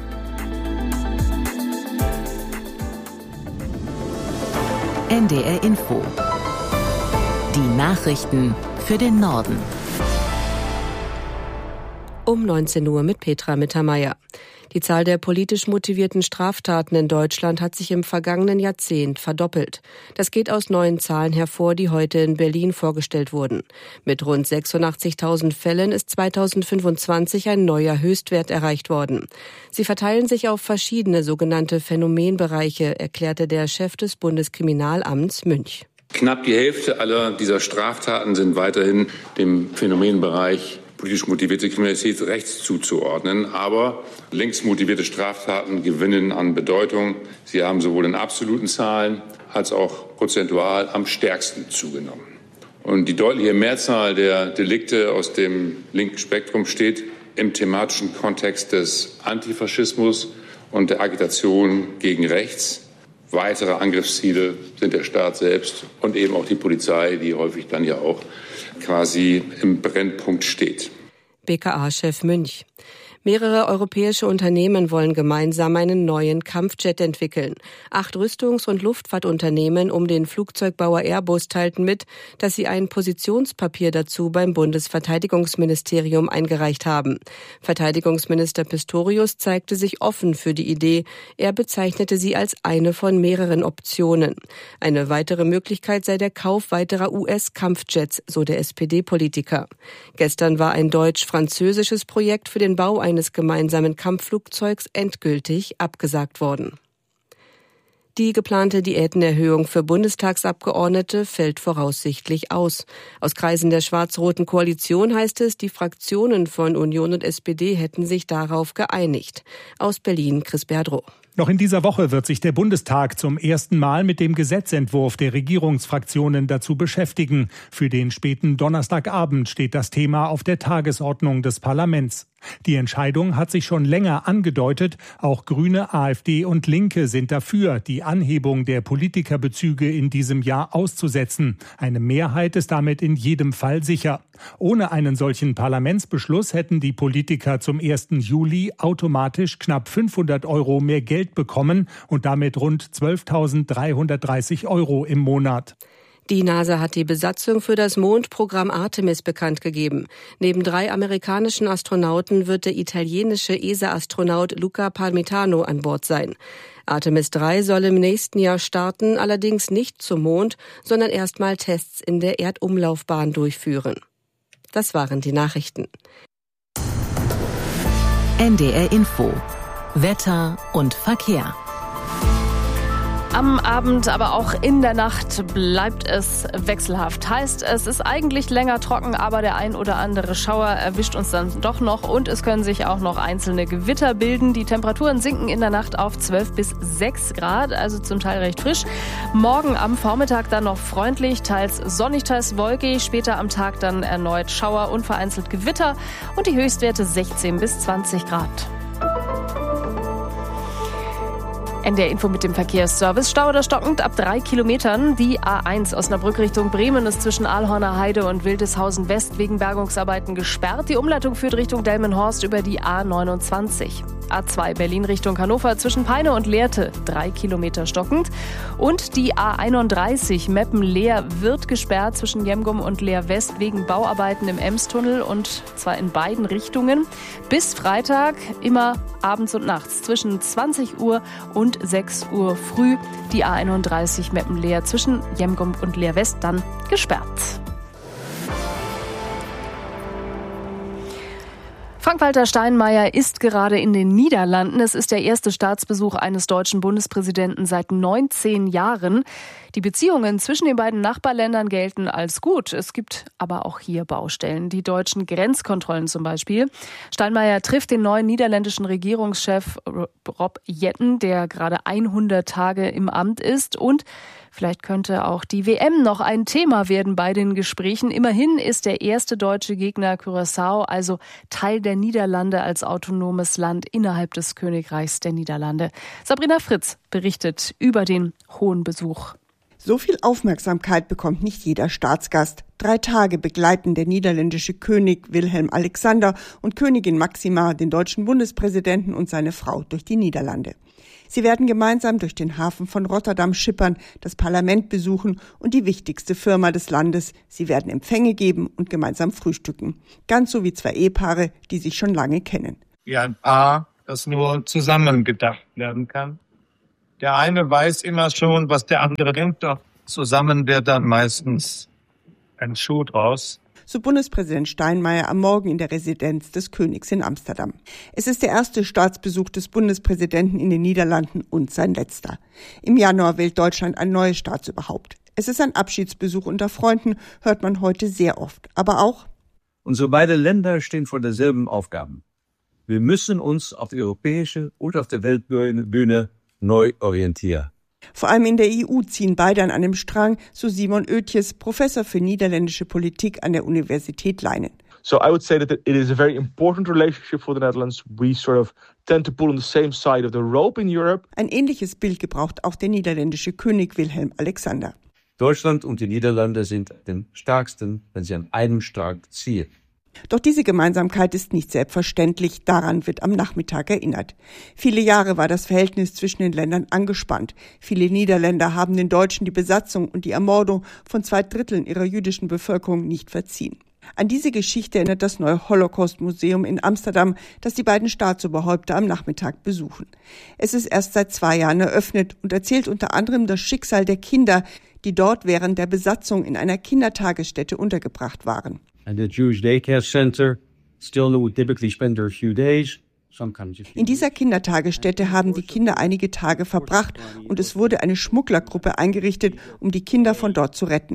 [SPEAKER 5] NDR Info. Die Nachrichten für den Norden.
[SPEAKER 16] Um 19 Uhr mit Petra Mittermeier. Die Zahl der politisch motivierten Straftaten in Deutschland hat sich im vergangenen Jahrzehnt verdoppelt. Das geht aus neuen Zahlen hervor, die heute in Berlin vorgestellt wurden. Mit rund 86.000 Fällen ist 2025 ein neuer Höchstwert erreicht worden. Sie verteilen sich auf verschiedene sogenannte Phänomenbereiche, erklärte der Chef des Bundeskriminalamts Münch.
[SPEAKER 17] Knapp die Hälfte aller dieser Straftaten sind weiterhin dem Phänomenbereich politisch motivierte Kriminalität rechts zuzuordnen. Aber links motivierte Straftaten gewinnen an Bedeutung. Sie haben sowohl in absoluten Zahlen als auch prozentual am stärksten zugenommen. Und die deutliche Mehrzahl der Delikte aus dem linken Spektrum steht im thematischen Kontext des Antifaschismus und der Agitation gegen rechts. Weitere Angriffsziele sind der Staat selbst und eben auch die Polizei, die häufig dann ja auch quasi im Brennpunkt steht.
[SPEAKER 16] BKA-Chef Münch. Mehrere europäische Unternehmen wollen gemeinsam einen neuen Kampfjet entwickeln. 8 Rüstungs- und Luftfahrtunternehmen um den Flugzeugbauer Airbus teilten mit, dass sie ein Positionspapier dazu beim Bundesverteidigungsministerium eingereicht haben. Verteidigungsminister Pistorius zeigte sich offen für die Idee. Er bezeichnete sie als eine von mehreren Optionen. Eine weitere Möglichkeit sei der Kauf weiterer US-Kampfjets, so der SPD-Politiker. Gestern war ein deutsch-französisches Projekt für den Bau eines gemeinsamen Kampfflugzeugs endgültig abgesagt worden. Die geplante Diätenerhöhung für Bundestagsabgeordnete fällt voraussichtlich aus. Aus Kreisen der schwarz-roten Koalition heißt es, die Fraktionen von Union und SPD hätten sich darauf geeinigt. Aus Berlin Chris Berdrow.
[SPEAKER 18] Noch in dieser Woche wird sich der Bundestag zum ersten Mal mit dem Gesetzentwurf der Regierungsfraktionen dazu beschäftigen. Für den späten Donnerstagabend steht das Thema auf der Tagesordnung des Parlaments. Die Entscheidung hat sich schon länger angedeutet. Auch Grüne, AfD und Linke sind dafür, die Anhebung der Politikerbezüge in diesem Jahr auszusetzen. Eine Mehrheit ist damit in jedem Fall sicher. Ohne einen solchen Parlamentsbeschluss hätten die Politiker zum 1. Juli automatisch knapp 500 € mehr Geld bekommen und damit rund 12.330 € im Monat.
[SPEAKER 16] Die NASA hat die Besatzung für das Mondprogramm Artemis bekannt gegeben. Neben 3 amerikanischen Astronauten wird der italienische ESA-Astronaut Luca Parmitano an Bord sein. Artemis 3 soll im nächsten Jahr starten, allerdings nicht zum Mond, sondern erstmal Tests in der Erdumlaufbahn durchführen. Das waren die Nachrichten.
[SPEAKER 5] NDR Info. Wetter und Verkehr.
[SPEAKER 1] Am Abend, aber auch in der Nacht bleibt es wechselhaft. Heißt, es ist eigentlich länger trocken, aber der ein oder andere Schauer erwischt uns dann doch noch und es können sich auch noch einzelne Gewitter bilden. Die Temperaturen sinken in der Nacht auf 12 bis 6 Grad, also zum Teil recht frisch. Morgen am Vormittag dann noch freundlich, teils sonnig, teils wolkig. Später am Tag dann erneut Schauer und vereinzelt Gewitter und die Höchstwerte 16 bis 20 Grad. NDR Info mit dem Verkehrsservice. Stau oder stockend ab 3 Kilometern. Die A1 Osnabrück Richtung Bremen ist zwischen Ahlhorner Heide und Wildeshausen West wegen Bergungsarbeiten gesperrt. Die Umleitung führt Richtung Delmenhorst über die A29. A2 Berlin Richtung Hannover zwischen Peine und Lehrte 3 Kilometer stockend. Und die A31 Meppen-Leer wird gesperrt zwischen Jemgum und Leer West wegen Bauarbeiten im Emstunnel und zwar in beiden Richtungen. Bis Freitag immer abends und nachts zwischen 20 Uhr und 6 Uhr früh. Die A31 Meppen-Leer zwischen Jemgum und Leer West dann gesperrt. Frank-Walter Steinmeier ist gerade in den Niederlanden. Es ist der erste Staatsbesuch eines deutschen Bundespräsidenten seit 19 Jahren. Die Beziehungen zwischen den beiden Nachbarländern gelten als gut. Es gibt aber auch hier Baustellen. Die deutschen Grenzkontrollen zum Beispiel. Steinmeier trifft den neuen niederländischen Regierungschef Rob Jetten, der gerade 100 Tage im Amt ist. Und vielleicht könnte auch die WM noch ein Thema werden bei den Gesprächen. Immerhin ist der erste deutsche Gegner Curaçao, also Teil der Niederlande als autonomes Land innerhalb des Königreichs der Niederlande. Sabrina Fritz berichtet über den hohen Besuch.
[SPEAKER 19] So viel Aufmerksamkeit bekommt nicht jeder Staatsgast. 3 Tage begleiten der niederländische König Wilhelm Alexander und Königin Máxima den deutschen Bundespräsidenten und seine Frau durch die Niederlande. Sie werden gemeinsam durch den Hafen von Rotterdam schippern, das Parlament besuchen und die wichtigste Firma des Landes. Sie werden Empfänge geben und gemeinsam frühstücken. Ganz so wie 2 Ehepaare, die sich schon lange kennen.
[SPEAKER 20] Wie ein Paar, das nur zusammen gedacht werden kann. Der eine weiß immer schon, was der andere denkt, doch zusammen wird dann meistens ein Schuh draus.
[SPEAKER 19] So Bundespräsident Steinmeier am Morgen in der Residenz des Königs in Amsterdam. Es ist der erste Staatsbesuch des Bundespräsidenten in den Niederlanden und sein letzter. Im Januar wählt Deutschland ein neues Staatsoberhaupt. Es ist ein Abschiedsbesuch unter Freunden, hört man heute sehr oft. Aber auch:
[SPEAKER 21] Unsere beiden Länder stehen vor derselben Aufgaben. Wir müssen uns auf die europäische und auf der Weltbühne neu orientieren.
[SPEAKER 19] Vor allem in der EU ziehen beide an einem Strang, so Simon Oetjes, Professor für niederländische Politik an der Universität Leiden.
[SPEAKER 22] So I would say that it is a very important relationship for the Netherlands. We sort of tend to pull on the same side of the rope in Europe.
[SPEAKER 19] Ein ähnliches Bild gebraucht auch der niederländische König Wilhelm Alexander.
[SPEAKER 21] Deutschland und die Niederlande sind den stärksten, wenn sie an einem Strang ziehen.
[SPEAKER 19] Doch diese Gemeinsamkeit ist nicht selbstverständlich. Daran wird am Nachmittag erinnert. Viele Jahre war das Verhältnis zwischen den Ländern angespannt. Viele Niederländer haben den Deutschen die Besatzung und die Ermordung von 2/3 ihrer jüdischen Bevölkerung nicht verziehen. An diese Geschichte erinnert das neue Holocaust-Museum in Amsterdam, das die beiden Staatsoberhäupter am Nachmittag besuchen. Es ist erst seit 2 Jahren eröffnet und erzählt unter anderem das Schicksal der Kinder, die dort während der Besatzung in einer Kindertagesstätte untergebracht waren.
[SPEAKER 21] And the Jewish daycare center still would typically spend a few days.
[SPEAKER 19] In dieser Kindertagesstätte haben die Kinder einige Tage verbracht und es wurde eine Schmugglergruppe eingerichtet, um die Kinder von dort zu retten.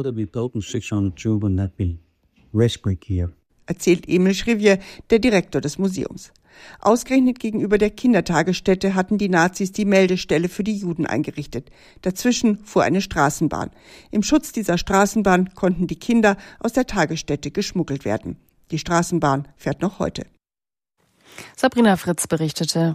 [SPEAKER 19] Erzählt Emil Schrivier, der Direktor des Museums. Ausgerechnet gegenüber der Kindertagesstätte hatten die Nazis die Meldestelle für die Juden eingerichtet. Dazwischen fuhr eine Straßenbahn. Im Schutz dieser Straßenbahn konnten die Kinder aus der Tagesstätte geschmuggelt werden. Die Straßenbahn fährt noch heute.
[SPEAKER 1] Sabrina Fritz berichtete.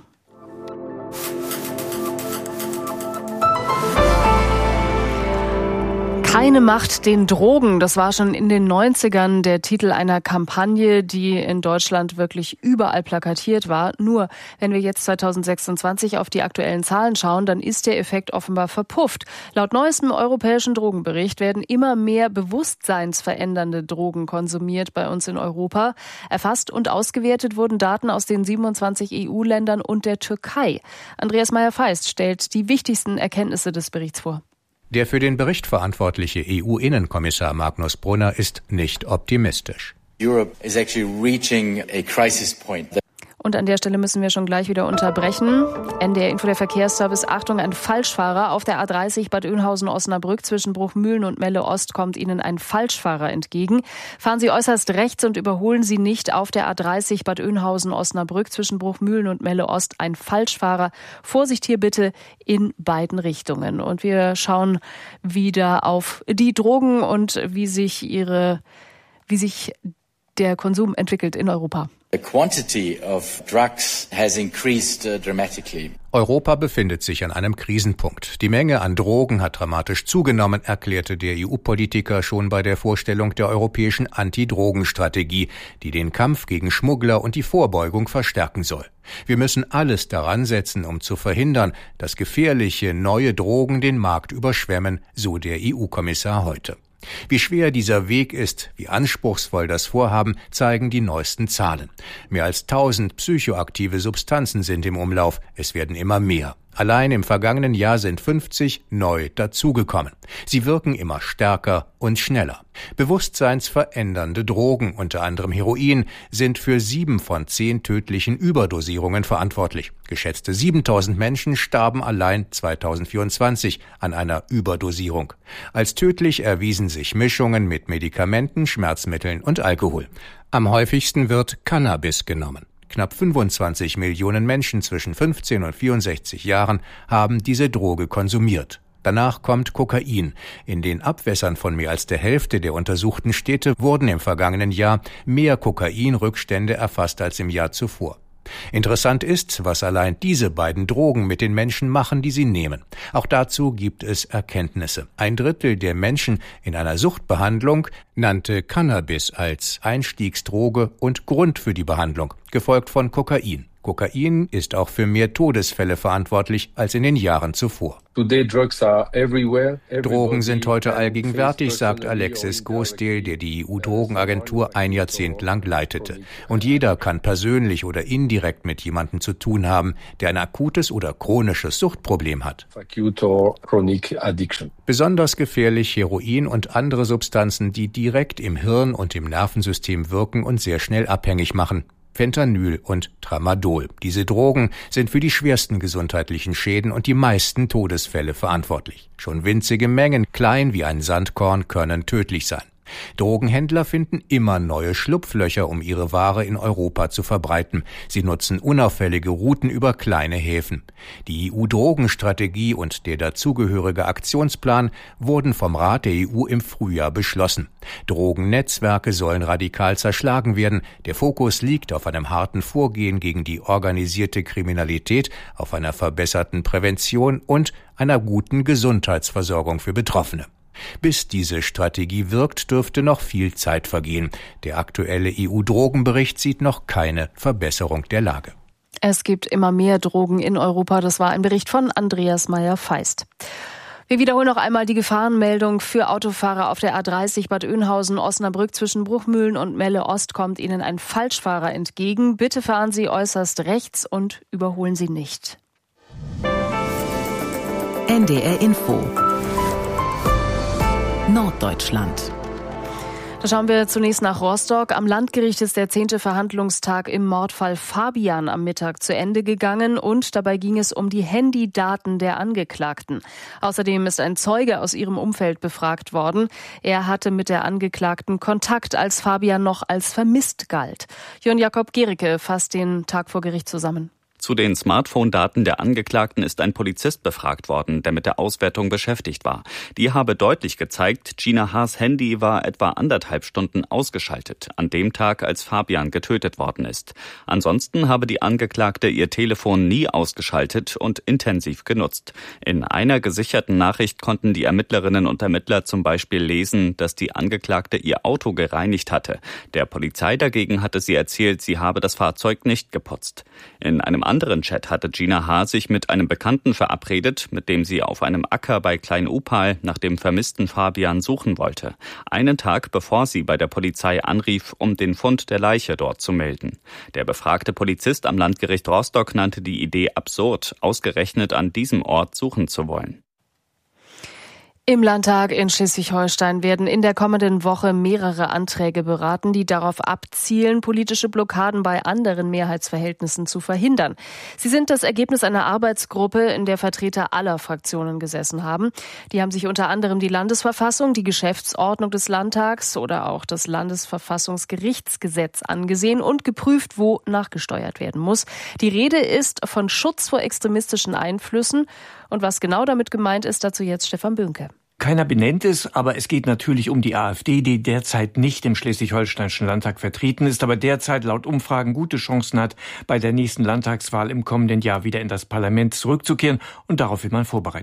[SPEAKER 1] Keine Macht den Drogen, das war schon in den 90ern der Titel einer Kampagne, die in Deutschland wirklich überall plakatiert war. Nur, wenn wir jetzt 2026 auf die aktuellen Zahlen schauen, dann ist der Effekt offenbar verpufft. Laut neuestem europäischen Drogenbericht werden immer mehr bewusstseinsverändernde Drogen konsumiert bei uns in Europa. Erfasst und ausgewertet wurden Daten aus den 27 EU-Ländern und der Türkei. Andreas Meyer-Feist stellt die wichtigsten Erkenntnisse des Berichts vor.
[SPEAKER 23] Der für den Bericht verantwortliche EU-Innenkommissar Magnus Brunner ist nicht optimistisch.
[SPEAKER 24] Europe is actually reaching a crisis point.
[SPEAKER 1] Und an der Stelle müssen wir schon gleich wieder unterbrechen. NDR Info, der Verkehrsservice. Achtung, ein Falschfahrer auf der A30 Bad Oeynhausen-Osnabrück zwischen Bruchmühlen und Melle-Ost kommt Ihnen ein Falschfahrer entgegen. Fahren Sie äußerst rechts und überholen Sie nicht auf der A30 Bad Oeynhausen-Osnabrück zwischen Bruchmühlen und Melle-Ost ein Falschfahrer. Vorsicht hier bitte in beiden Richtungen. Und wir schauen wieder auf die Drogen und wie sich der Konsum entwickelt in Europa.
[SPEAKER 24] The quantity of drugs has increased dramatically.
[SPEAKER 23] Europa befindet sich an einem Krisenpunkt. Die Menge an Drogen hat dramatisch zugenommen, erklärte der EU-Politiker schon bei der Vorstellung der europäischen Anti-Drogen-Strategie, die den Kampf gegen Schmuggler und die Vorbeugung verstärken soll. Wir müssen alles daran setzen, um zu verhindern, dass gefährliche neue Drogen den Markt überschwemmen, so der EU-Kommissar heute. Wie schwer dieser Weg ist, wie anspruchsvoll das Vorhaben, zeigen die neuesten Zahlen. Mehr als 1000 psychoaktive Substanzen sind im Umlauf. Es werden immer mehr. Allein im vergangenen Jahr sind 50 neu dazugekommen. Sie wirken immer stärker und schneller. Bewusstseinsverändernde Drogen, unter anderem Heroin, sind für 7 von 10 tödlichen Überdosierungen verantwortlich. Geschätzte 7.000 Menschen starben allein 2024 an einer Überdosierung. Als tödlich erwiesen sich Mischungen mit Medikamenten, Schmerzmitteln und Alkohol. Am häufigsten wird Cannabis genommen. Knapp 25 Millionen Menschen zwischen 15 und 64 Jahren haben diese Droge konsumiert. Danach kommt Kokain. In den Abwässern von mehr als der Hälfte der untersuchten Städte wurden im vergangenen Jahr mehr Kokainrückstände erfasst als im Jahr zuvor. Interessant ist, was allein diese beiden Drogen mit den Menschen machen, die sie nehmen. Auch dazu gibt es Erkenntnisse. 1/3 der Menschen in einer Suchtbehandlung nannte Cannabis als Einstiegsdroge und Grund für die Behandlung, gefolgt von Kokain. Kokain ist auch für mehr Todesfälle verantwortlich als in den Jahren zuvor. Drogen sind heute allgegenwärtig, sagt Alexis Gosdale, der die EU-Drogenagentur ein Jahrzehnt lang leitete. Und jeder kann persönlich oder indirekt mit jemandem zu tun haben, der ein akutes oder chronisches Suchtproblem hat. Besonders gefährlich Heroin und andere Substanzen, die direkt im Hirn und im Nervensystem wirken und sehr schnell abhängig machen. Fentanyl und Tramadol. Diese Drogen sind für die schwersten gesundheitlichen Schäden und die meisten Todesfälle verantwortlich. Schon winzige Mengen, klein wie ein Sandkorn, können tödlich sein. Drogenhändler finden immer neue Schlupflöcher, um ihre Ware in Europa zu verbreiten. Sie nutzen unauffällige Routen über kleine Häfen. Die EU-Drogenstrategie und der dazugehörige Aktionsplan wurden vom Rat der EU im Frühjahr beschlossen. Drogennetzwerke sollen radikal zerschlagen werden. Der Fokus liegt auf einem harten Vorgehen gegen die organisierte Kriminalität, auf einer verbesserten Prävention und einer guten Gesundheitsversorgung für Betroffene. Bis diese Strategie wirkt, dürfte noch viel Zeit vergehen. Der aktuelle EU-Drogenbericht sieht noch keine Verbesserung der Lage.
[SPEAKER 1] Es gibt immer mehr Drogen in Europa. Das war ein Bericht von Andreas Meyer-Feist. Wir wiederholen noch einmal die Gefahrenmeldung für Autofahrer auf der A30 Bad Oeynhausen-Osnabrück. Zwischen Bruchmühlen und Melle Ost kommt Ihnen ein Falschfahrer entgegen. Bitte fahren Sie äußerst rechts und überholen Sie nicht.
[SPEAKER 5] NDR Info Norddeutschland.
[SPEAKER 1] Da schauen wir zunächst nach Rostock. Am Landgericht ist der 10. Verhandlungstag im Mordfall Fabian am Mittag zu Ende gegangen und dabei ging es um die Handydaten der Angeklagten. Außerdem ist ein Zeuge aus ihrem Umfeld befragt worden. Er hatte mit der Angeklagten Kontakt, als Fabian noch als vermisst galt. Jörn Jakob Gericke fasst den Tag vor Gericht zusammen.
[SPEAKER 2] Zu den Smartphone-Daten der Angeklagten ist ein Polizist befragt worden, der mit der Auswertung beschäftigt war. Die habe deutlich gezeigt, Gina H.'s Handy war etwa 1,5 Stunden ausgeschaltet, an dem Tag, als Fabian getötet worden ist. Ansonsten habe die Angeklagte ihr Telefon nie ausgeschaltet und intensiv genutzt. In einer gesicherten Nachricht konnten die Ermittlerinnen und Ermittler zum Beispiel lesen, dass die Angeklagte ihr Auto gereinigt hatte. Der Polizei dagegen hatte sie erzählt, sie habe das Fahrzeug nicht geputzt. In einem anderen Chat hatte Gina H. sich mit einem Bekannten verabredet, mit dem sie auf einem Acker bei Klein-Upal nach dem vermissten Fabian suchen wollte. Einen Tag bevor sie bei der Polizei anrief, um den Fund der Leiche dort zu melden. Der befragte Polizist am Landgericht Rostock nannte die Idee absurd, ausgerechnet an diesem Ort suchen zu wollen.
[SPEAKER 1] Im Landtag in Schleswig-Holstein werden in der kommenden Woche mehrere Anträge beraten, die darauf abzielen, politische Blockaden bei anderen Mehrheitsverhältnissen zu verhindern. Sie sind das Ergebnis einer Arbeitsgruppe, in der Vertreter aller Fraktionen gesessen haben. Die haben sich unter anderem die Landesverfassung, die Geschäftsordnung des Landtags oder auch das Landesverfassungsgerichtsgesetz angesehen und geprüft, wo nachgesteuert werden muss. Die Rede ist von Schutz vor extremistischen Einflüssen. Und was genau damit gemeint ist, dazu jetzt Stefan Bünke.
[SPEAKER 3] Keiner benennt es, aber es geht natürlich um die AfD, die derzeit nicht im Schleswig-Holsteinischen Landtag vertreten ist, aber derzeit laut Umfragen gute Chancen hat, bei der nächsten Landtagswahl im kommenden Jahr wieder in das Parlament zurückzukehren. Und darauf will man vorbereitet sein.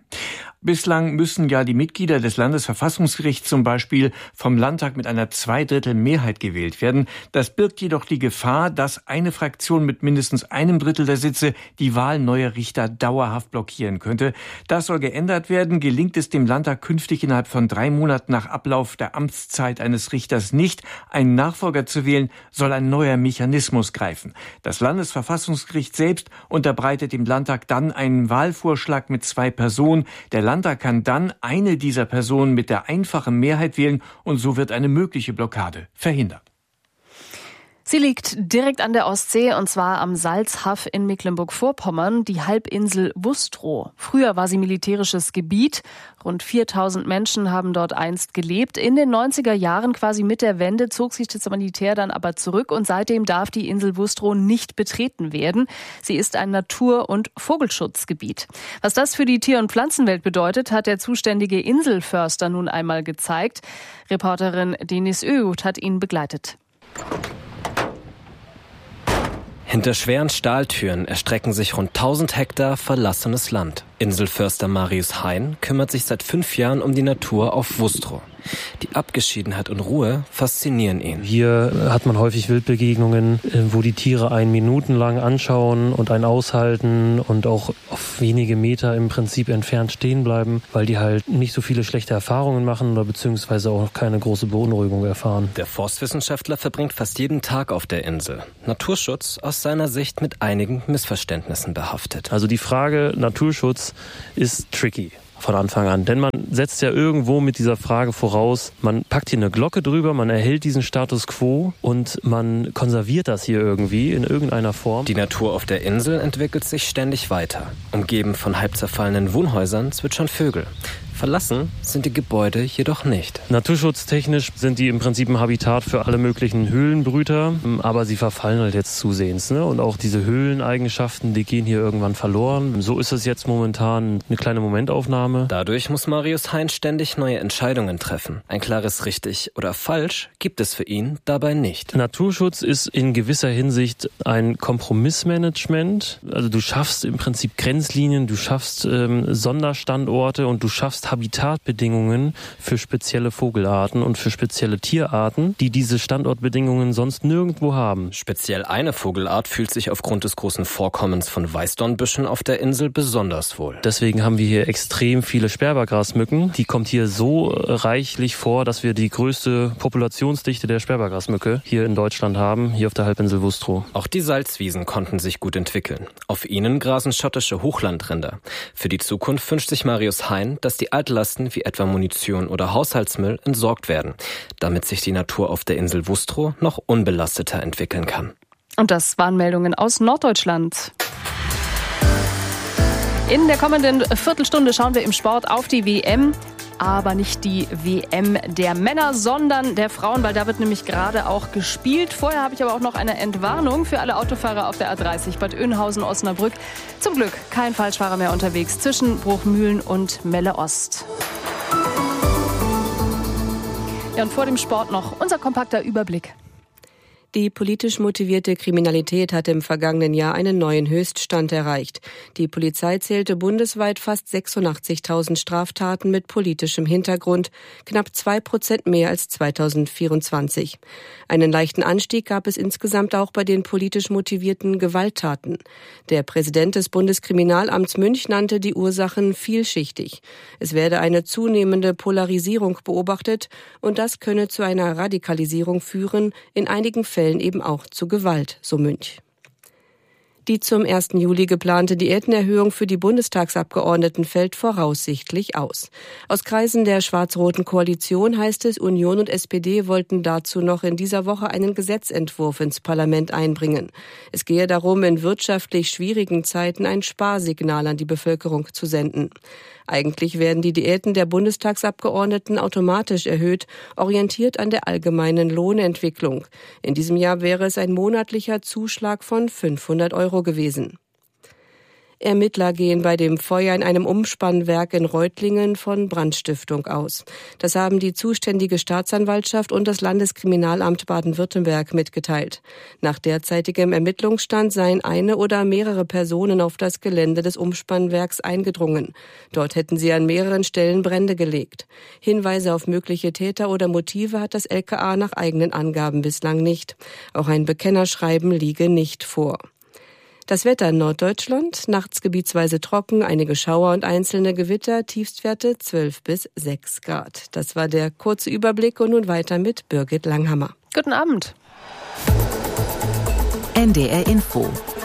[SPEAKER 3] Bislang müssen ja die Mitglieder des Landesverfassungsgerichts zum Beispiel vom Landtag mit einer 2/3 gewählt werden. Das birgt jedoch die Gefahr, dass eine Fraktion mit mindestens 1/3 der Sitze die Wahl neuer Richter dauerhaft blockieren könnte. Das soll geändert werden. Gelingt es dem Landtag künftig innerhalb von 3 Monaten nach Ablauf der Amtszeit eines Richters nicht, einen Nachfolger zu wählen, soll ein neuer Mechanismus greifen. Das Landesverfassungsgericht selbst unterbreitet dem Landtag dann einen Wahlvorschlag mit 2 Personen. Der Landtag kann dann eine dieser Personen mit der einfachen Mehrheit wählen und so wird eine mögliche Blockade verhindert.
[SPEAKER 1] Sie liegt direkt an der Ostsee und zwar am Salzhaff in Mecklenburg-Vorpommern, die Halbinsel Wustrow. Früher war sie militärisches Gebiet. Rund 4000 Menschen haben dort einst gelebt. In den 90er Jahren, quasi mit der Wende, zog sich das Militär dann aber zurück und seitdem darf die Insel Wustrow nicht betreten werden. Sie ist ein Natur- und Vogelschutzgebiet. Was das für die Tier- und Pflanzenwelt bedeutet, hat der zuständige Inselförster nun einmal gezeigt. Reporterin Denis Ögut hat ihn begleitet.
[SPEAKER 4] Hinter schweren Stahltüren erstrecken sich rund 1000 Hektar verlassenes Land. Inselförster Marius Hein kümmert sich seit 5 Jahren um die Natur auf Wustrow. Die Abgeschiedenheit und Ruhe faszinieren ihn.
[SPEAKER 6] Hier hat man häufig Wildbegegnungen, wo die Tiere einen minutenlang anschauen und einen aushalten und auch auf wenige Meter im Prinzip entfernt stehen bleiben, weil die halt nicht so viele schlechte Erfahrungen machen oder beziehungsweise auch keine große Beunruhigung erfahren.
[SPEAKER 4] Der Forstwissenschaftler verbringt fast jeden Tag auf der Insel. Naturschutz aus seiner Sicht mit einigen Missverständnissen behaftet.
[SPEAKER 6] Also die Frage Naturschutz ist tricky. Von Anfang an. Denn man setzt ja irgendwo mit dieser Frage voraus, man packt hier eine Glocke drüber, man erhält diesen Status quo und man konserviert das hier irgendwie in irgendeiner Form.
[SPEAKER 4] Die Natur auf der Insel entwickelt sich ständig weiter. Umgeben von halb zerfallenen Wohnhäusern zwitschern Vögel. Verlassen sind die Gebäude jedoch nicht.
[SPEAKER 6] Naturschutztechnisch sind die im Prinzip ein Habitat für alle möglichen Höhlenbrüter, aber sie verfallen halt jetzt zusehends. Ne? Und auch diese Höhleneigenschaften, die gehen hier irgendwann verloren. So ist es jetzt momentan eine kleine Momentaufnahme.
[SPEAKER 4] Dadurch muss Marius Hein ständig neue Entscheidungen treffen. Ein klares richtig oder falsch gibt es für ihn dabei nicht.
[SPEAKER 6] Naturschutz ist in gewisser Hinsicht ein Kompromissmanagement. Also du schaffst im Prinzip Grenzlinien, du schaffst Sonderstandorte und du schaffst Habitatbedingungen für spezielle Vogelarten und für spezielle Tierarten, die diese Standortbedingungen sonst nirgendwo haben.
[SPEAKER 4] Speziell eine Vogelart fühlt sich aufgrund des großen Vorkommens von Weißdornbüschen auf der Insel besonders wohl.
[SPEAKER 6] Deswegen haben wir hier extrem viele Sperbergrasmücken. Die kommt hier so reichlich vor, dass wir die größte Populationsdichte der Sperbergrasmücke hier in Deutschland haben, hier auf der Halbinsel Wustrow.
[SPEAKER 4] Auch die Salzwiesen konnten sich gut entwickeln. Auf ihnen grasen schottische Hochlandrinder. Für die Zukunft wünscht sich Marius Hein, dass die Altlasten wie etwa Munition oder Haushaltsmüll entsorgt werden, damit sich die Natur auf der Insel Wustrow noch unbelasteter entwickeln kann.
[SPEAKER 1] Und das waren Meldungen aus Norddeutschland. In der kommenden Viertelstunde schauen wir im Sport auf die WM. Aber nicht die WM der Männer, sondern der Frauen, weil da wird nämlich gerade auch gespielt. Vorher habe ich aber auch noch eine Entwarnung für alle Autofahrer auf der A30 Bad Oeynhausen-Osnabrück. Zum Glück kein Falschfahrer mehr unterwegs zwischen Bruchmühlen und Melle Ost. Ja, und vor dem Sport noch unser kompakter Überblick.
[SPEAKER 16] Die politisch motivierte Kriminalität hat im vergangenen Jahr einen neuen Höchststand erreicht. Die Polizei zählte bundesweit fast 86.000 Straftaten mit politischem Hintergrund, knapp 2% mehr als 2024. Einen leichten Anstieg gab es insgesamt auch bei den politisch motivierten Gewalttaten. Der Präsident des Bundeskriminalamts Münch nannte die Ursachen vielschichtig. Es werde eine zunehmende Polarisierung beobachtet und das könne zu einer Radikalisierung führen, in einigen Fällen eben auch zu Gewalt, so Münch. Die zum 1. Juli geplante Diätenerhöhung für die Bundestagsabgeordneten fällt voraussichtlich aus. Aus Kreisen der schwarz-roten Koalition heißt es, Union und SPD wollten dazu noch in dieser Woche einen Gesetzentwurf ins Parlament einbringen. Es gehe darum, in wirtschaftlich schwierigen Zeiten ein Sparsignal an die Bevölkerung zu senden. Eigentlich werden die Diäten der Bundestagsabgeordneten automatisch erhöht, orientiert an der allgemeinen Lohnentwicklung. In diesem Jahr wäre es ein monatlicher Zuschlag von 500 € gewesen. Ermittler gehen bei dem Feuer in einem Umspannwerk in Reutlingen von Brandstiftung aus. Das haben die zuständige Staatsanwaltschaft und das Landeskriminalamt Baden-Württemberg mitgeteilt. Nach derzeitigem Ermittlungsstand seien eine oder mehrere Personen auf das Gelände des Umspannwerks eingedrungen. Dort hätten sie an mehreren Stellen Brände gelegt. Hinweise auf mögliche Täter oder Motive hat das LKA nach eigenen Angaben bislang nicht. Auch ein Bekennerschreiben liege nicht vor. Das Wetter in Norddeutschland, nachts gebietsweise trocken, einige Schauer und einzelne Gewitter, Tiefstwerte 12 bis 6 Grad. Das war der kurze Überblick und nun weiter mit Birgit Langhammer.
[SPEAKER 1] Guten Abend.
[SPEAKER 5] NDR Info.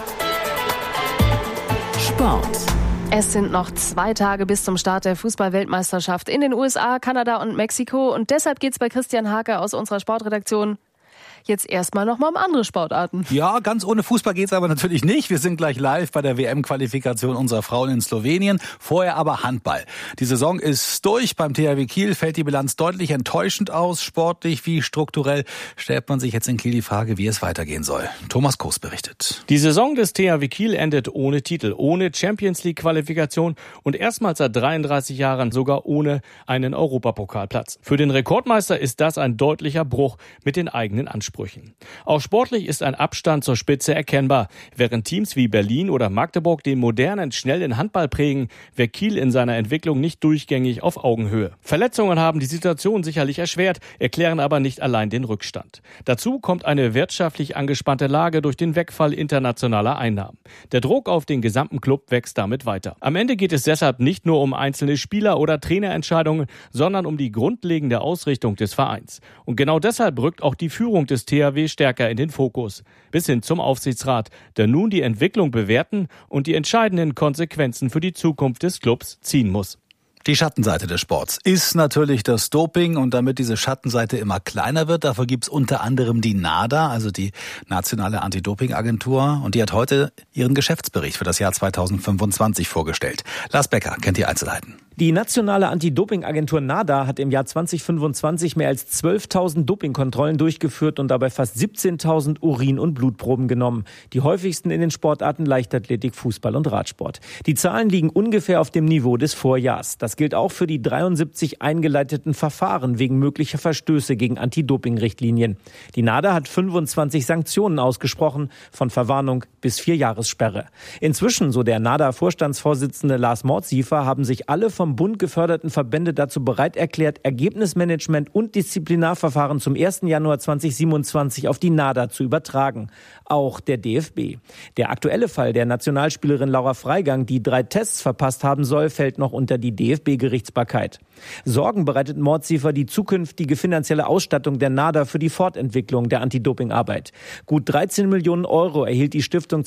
[SPEAKER 5] Sport.
[SPEAKER 1] Es sind noch 2 Tage bis zum Start der Fußball-Weltmeisterschaft in den USA, Kanada und Mexiko. Und deshalb geht's bei Christian Hake aus unserer Sportredaktion jetzt erstmal nochmal um andere Sportarten.
[SPEAKER 7] Ja, ganz ohne Fußball geht's aber natürlich nicht. Wir sind gleich live bei der WM-Qualifikation unserer Frauen in Slowenien. Vorher aber Handball. Die Saison ist durch. Beim THW Kiel fällt die Bilanz deutlich enttäuschend aus. Sportlich wie strukturell stellt man sich jetzt in Kiel die Frage, wie es weitergehen soll. Thomas Koos berichtet.
[SPEAKER 8] Die Saison des THW Kiel endet ohne Titel, ohne Champions-League-Qualifikation und erstmals seit 33 Jahren sogar ohne einen Europapokalplatz. Für den Rekordmeister ist das ein deutlicher Bruch mit den eigenen Ansprüchen. Auch sportlich ist ein Abstand zur Spitze erkennbar. Während Teams wie Berlin oder Magdeburg den modernen, schnellen Handball prägen, wäre Kiel in seiner Entwicklung nicht durchgängig auf Augenhöhe. Verletzungen haben die Situation sicherlich erschwert, erklären aber nicht allein den Rückstand. Dazu kommt eine wirtschaftlich angespannte Lage durch den Wegfall internationaler Einnahmen. Der Druck auf den gesamten Club wächst damit weiter. Am Ende geht es deshalb nicht nur um einzelne Spieler- oder Trainerentscheidungen, sondern um die grundlegende Ausrichtung des Vereins. Und genau deshalb rückt auch die Führung des THW stärker in den Fokus, bis hin zum Aufsichtsrat, der nun die Entwicklung bewerten und die entscheidenden Konsequenzen für die Zukunft des Clubs ziehen muss.
[SPEAKER 7] Die Schattenseite des Sports ist natürlich das Doping und damit diese Schattenseite immer kleiner wird, dafür gibt's unter anderem die NADA, also die Nationale Anti-Doping-Agentur, und die hat heute ihren Geschäftsbericht für das Jahr 2025 vorgestellt. Lars Becker kennt die Einzelheiten.
[SPEAKER 9] Die nationale Anti-Doping-Agentur NADA hat im Jahr 2025 mehr als 12.000 Dopingkontrollen durchgeführt und dabei fast 17.000 Urin- und Blutproben genommen. Die häufigsten in den Sportarten Leichtathletik, Fußball und Radsport. Die Zahlen liegen ungefähr auf dem Niveau des Vorjahrs. Das gilt auch für die 73 eingeleiteten Verfahren wegen möglicher Verstöße gegen Anti-Doping-Richtlinien. Die NADA hat 25 Sanktionen ausgesprochen, von Verwarnung bis 4 Jahressperre. Inzwischen, so der NADA-Vorstandsvorsitzende Lars Mordsiefer, haben sich alle vom Bund geförderten Verbände dazu bereit erklärt, Ergebnismanagement und Disziplinarverfahren zum 1. Januar 2027 auf die NADA zu übertragen. Auch der DFB. Der aktuelle Fall der Nationalspielerin Laura Freigang, die 3 Tests verpasst haben soll, fällt noch unter die DFB-Gerichtsbarkeit. Sorgen bereitet Mordsiefer die zukünftige finanzielle Ausstattung der NADA für die Fortentwicklung der Anti-Doping-Arbeit. Gut 13 Millionen Euro erhielt die Stiftung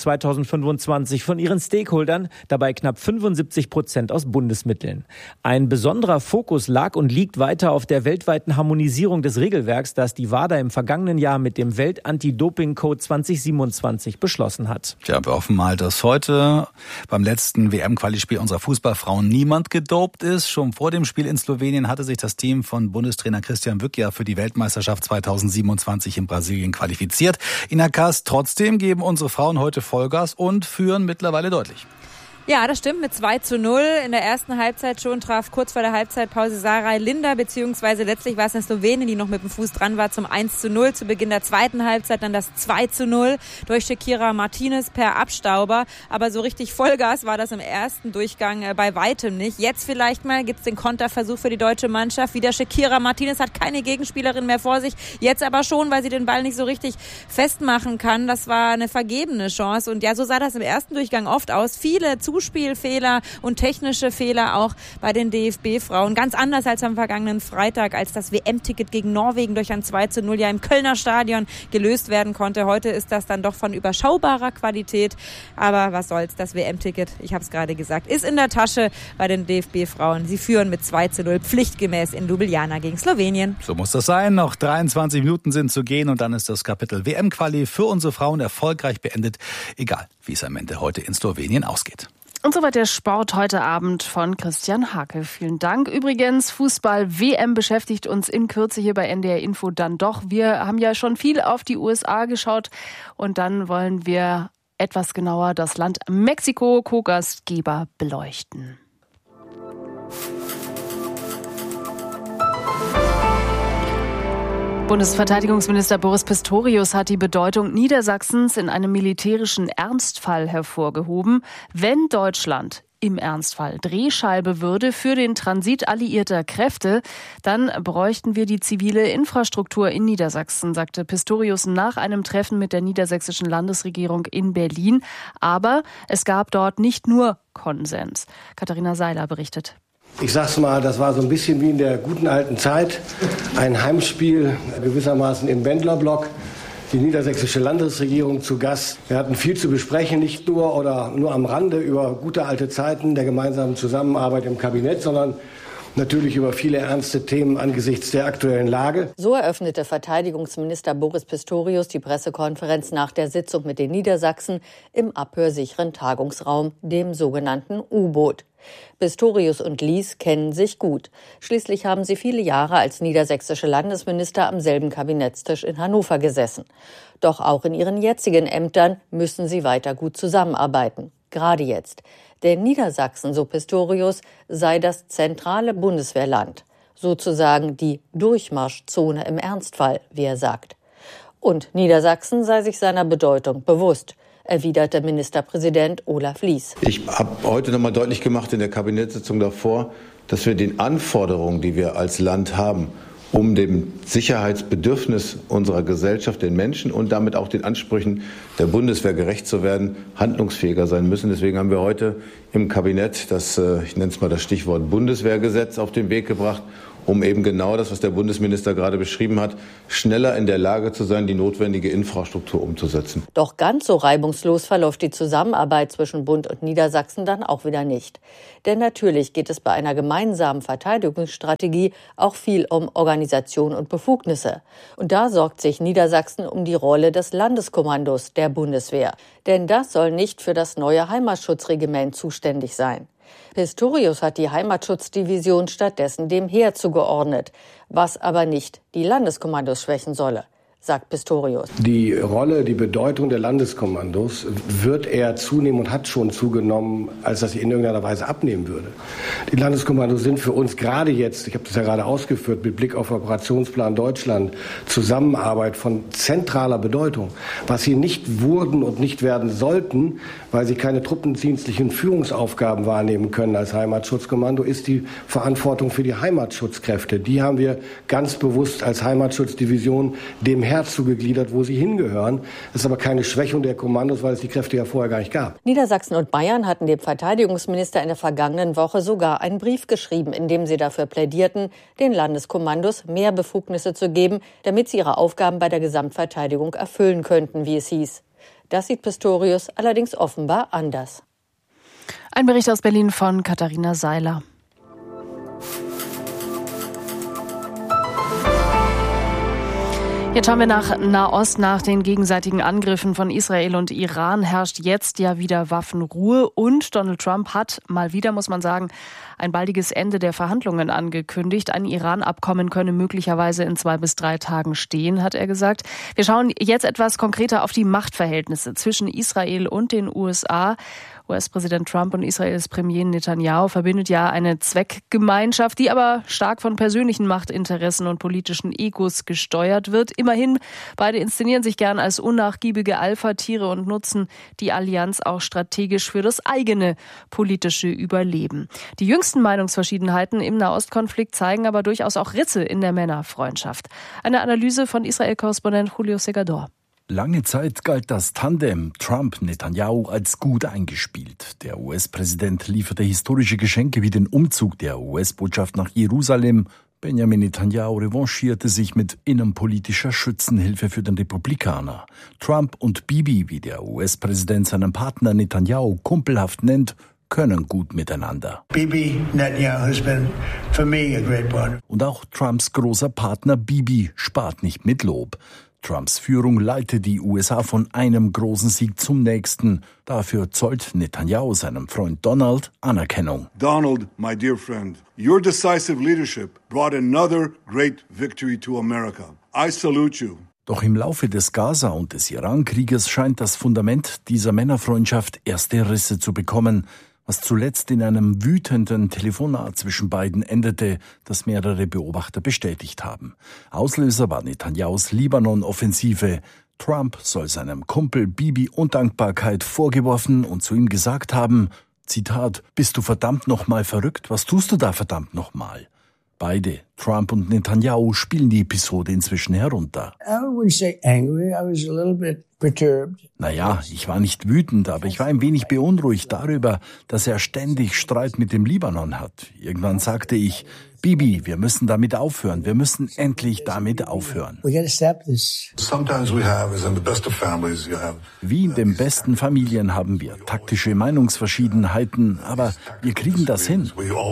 [SPEAKER 9] 2025 von ihren Stakeholdern, dabei knapp 75% aus Bundesmitteln. Ein besonderer Fokus lag und liegt weiter auf der weltweiten Harmonisierung des Regelwerks, das die WADA im vergangenen Jahr mit dem Welt-Anti-Doping-Code 2027 beschlossen hat.
[SPEAKER 7] Tja, wir hoffen mal, dass heute beim letzten WM-Quali-Spiel unserer Fußballfrauen niemand gedopt ist. Schon vor dem Spiel in Slowenien hatte sich das Team von Bundestrainer Christian Wück ja für die Weltmeisterschaft 2027 in Brasilien qualifiziert. Inakas, trotzdem geben unsere Frauen heute Vollgas und führen mittlerweile deutlich.
[SPEAKER 10] Ja, das stimmt, mit 2:0 in der ersten Halbzeit schon traf kurz vor der Halbzeitpause Sarai Linda, beziehungsweise letztlich war es eine Slowenin, die noch mit dem Fuß dran war, zum 1:0 zu Beginn der zweiten Halbzeit, dann das 2:0 durch Shakira Martinez per Abstauber, aber so richtig Vollgas war das im ersten Durchgang bei weitem nicht. Jetzt vielleicht mal gibt's den Konterversuch für die deutsche Mannschaft, wieder Shakira Martinez hat keine Gegenspielerin mehr vor sich, jetzt aber schon, weil sie den Ball nicht so richtig festmachen kann, das war eine vergebene Chance und ja, so sah das im ersten Durchgang oft aus, viele Zuspielfehler und technische Fehler auch bei den DFB-Frauen. Ganz anders als am vergangenen Freitag, als das WM-Ticket gegen Norwegen durch ein 2:0 ja im Kölner Stadion gelöst werden konnte. Heute ist das dann doch von überschaubarer Qualität. Aber was soll's, das WM-Ticket, ich habe es gerade gesagt, ist in der Tasche bei den DFB-Frauen. Sie führen mit 2:0 pflichtgemäß in Ljubljana gegen Slowenien.
[SPEAKER 7] So muss das sein. Noch 23 Minuten sind zu gehen und dann ist das Kapitel WM-Quali für unsere Frauen erfolgreich beendet. Egal, wie es am Ende heute in Slowenien ausgeht.
[SPEAKER 1] Und soweit der Sport heute Abend von Christian Hake. Vielen Dank. Übrigens, Fußball-WM beschäftigt uns in Kürze hier bei NDR Info dann doch. Wir haben ja schon viel auf die USA geschaut und dann wollen wir etwas genauer das Land Mexiko, Co-Gastgeber, beleuchten. Bundesverteidigungsminister Boris Pistorius hat die Bedeutung Niedersachsens in einem militärischen Ernstfall hervorgehoben. Wenn Deutschland im Ernstfall Drehscheibe würde für den Transit alliierter Kräfte, dann bräuchten wir die zivile Infrastruktur in Niedersachsen, sagte Pistorius nach einem Treffen mit der niedersächsischen Landesregierung in Berlin. Aber es gab dort nicht nur Konsens. Katharina Seiler berichtet.
[SPEAKER 11] Ich sag's mal, das war so ein bisschen wie in der guten alten Zeit. Ein Heimspiel gewissermaßen im Bändlerblock. Die niedersächsische Landesregierung zu Gast. Wir hatten viel zu besprechen, nicht nur am Rande über gute alte Zeiten der gemeinsamen Zusammenarbeit im Kabinett, sondern natürlich über viele ernste Themen angesichts der aktuellen Lage.
[SPEAKER 12] So eröffnete Verteidigungsminister Boris Pistorius die Pressekonferenz nach der Sitzung mit den Niedersachsen im abhörsicheren Tagungsraum, dem sogenannten U-Boot. Pistorius und Lies kennen sich gut. Schließlich haben sie viele Jahre als niedersächsische Landesminister am selben Kabinettstisch in Hannover gesessen. Doch auch in ihren jetzigen Ämtern müssen sie weiter gut zusammenarbeiten. Gerade jetzt. Denn Niedersachsen, so Pistorius, sei das zentrale Bundeswehrland. Sozusagen die Durchmarschzone im Ernstfall, wie er sagt. Und Niedersachsen sei sich seiner Bedeutung bewusst, erwiderte Ministerpräsident Olaf Lies.
[SPEAKER 13] Ich habe heute noch mal deutlich gemacht in der Kabinettssitzung davor, dass wir den Anforderungen, die wir als Land haben, um dem Sicherheitsbedürfnis unserer Gesellschaft, den Menschen und damit auch den Ansprüchen der Bundeswehr gerecht zu werden, handlungsfähiger sein müssen. Deswegen haben wir heute im Kabinett das, ich nenne es mal das Stichwort Bundeswehrgesetz auf den Weg gebracht, um eben genau das, was der Bundesminister gerade beschrieben hat, schneller in der Lage zu sein, die notwendige Infrastruktur umzusetzen.
[SPEAKER 12] Doch ganz so reibungslos verläuft die Zusammenarbeit zwischen Bund und Niedersachsen dann auch wieder nicht. Denn natürlich geht es bei einer gemeinsamen Verteidigungsstrategie auch viel um Organisation und Befugnisse. Und da sorgt sich Niedersachsen um die Rolle des Landeskommandos der Bundeswehr. Denn das soll nicht für das neue Heimatschutzregiment zuständig sein. Pistorius hat die Heimatschutzdivision stattdessen dem Heer zugeordnet, was aber nicht die Landeskommandos schwächen solle, sagt Pistorius.
[SPEAKER 11] Die Rolle, die Bedeutung der Landeskommandos wird eher zunehmen und hat schon zugenommen, als dass sie in irgendeiner Weise abnehmen würde. Die Landeskommandos sind für uns gerade jetzt, ich habe das ja gerade ausgeführt, mit Blick auf Operationsplan Deutschland, Zusammenarbeit von zentraler Bedeutung. Was sie nicht wurden und nicht werden sollten, weil sie keine truppendienstlichen Führungsaufgaben wahrnehmen können als Heimatschutzkommando, ist die Verantwortung für die Heimatschutzkräfte. Die haben wir ganz bewusst als Heimatschutzdivision dem Heer zugegliedert, wo sie hingehören. Das ist aber keine Schwächung der Kommandos, weil es die Kräfte ja vorher gar nicht gab.
[SPEAKER 12] Niedersachsen und Bayern hatten dem Verteidigungsminister in der vergangenen Woche sogar einen Brief geschrieben, in dem sie dafür plädierten, den Landeskommandos mehr Befugnisse zu geben, damit sie ihre Aufgaben bei der Gesamtverteidigung erfüllen könnten, wie es hieß. Das sieht Pistorius allerdings offenbar anders.
[SPEAKER 1] Ein Bericht aus Berlin von Katharina Seiler. Jetzt schauen wir nach Nahost. Nach den gegenseitigen Angriffen von Israel und Iran herrscht jetzt ja wieder Waffenruhe. Und Donald Trump hat mal wieder, muss man sagen, ein baldiges Ende der Verhandlungen angekündigt. Ein Iran-Abkommen könne möglicherweise in 2 bis 3 Tagen stehen, hat er gesagt. Wir schauen jetzt etwas konkreter auf die Machtverhältnisse zwischen Israel und den USA. US-Präsident Trump und Israels Premier Netanyahu verbindet ja eine Zweckgemeinschaft, die aber stark von persönlichen Machtinteressen und politischen Egos gesteuert wird. Immerhin, beide inszenieren sich gern als unnachgiebige Alpha-Tiere und nutzen die Allianz auch strategisch für das eigene politische Überleben. Die jüngsten Meinungsverschiedenheiten im Nahostkonflikt zeigen aber durchaus auch Risse in der Männerfreundschaft. Eine Analyse von Israel-Korrespondent Julio Segador.
[SPEAKER 14] Lange Zeit galt das Tandem Trump-Netanyahu als gut eingespielt. Der US-Präsident lieferte historische Geschenke wie den Umzug der US-Botschaft nach Jerusalem. Benjamin Netanyahu revanchierte sich mit innenpolitischer Schützenhilfe für den Republikaner. Trump und Bibi, wie der US-Präsident seinen Partner Netanyahu kumpelhaft nennt, können gut miteinander.
[SPEAKER 25] Bibi Netanyahu has been for me a great partner.
[SPEAKER 14] Und auch Trumps großer Partner Bibi spart nicht mit Lob. Trumps Führung leitet die USA von einem großen Sieg zum nächsten. Dafür zollt Netanyahu seinem Freund Donald Anerkennung.
[SPEAKER 26] Donald, my dear friend, your decisive leadership brought another great victory to America. I salute you.
[SPEAKER 14] Doch im Laufe des Gaza- und des Iran-Krieges scheint das Fundament dieser Männerfreundschaft erste Risse zu bekommen, was zuletzt in einem wütenden Telefonat zwischen beiden endete, das mehrere Beobachter bestätigt haben. Auslöser war Netanyahus Libanon-Offensive. Trump soll seinem Kumpel Bibi Undankbarkeit vorgeworfen und zu ihm gesagt haben, Zitat, bist du verdammt nochmal verrückt? Was tust du da verdammt nochmal? Beide, Trump und Netanyahu, spielen die Episode inzwischen herunter. Naja, ich war nicht wütend, aber ich war ein wenig beunruhigt darüber, dass er ständig Streit mit dem Libanon hat. Irgendwann sagte ich, Bibi, wir müssen damit aufhören. Wir müssen endlich damit aufhören. Wie in den besten Familien haben wir taktische Meinungsverschiedenheiten, aber wir kriegen das hin.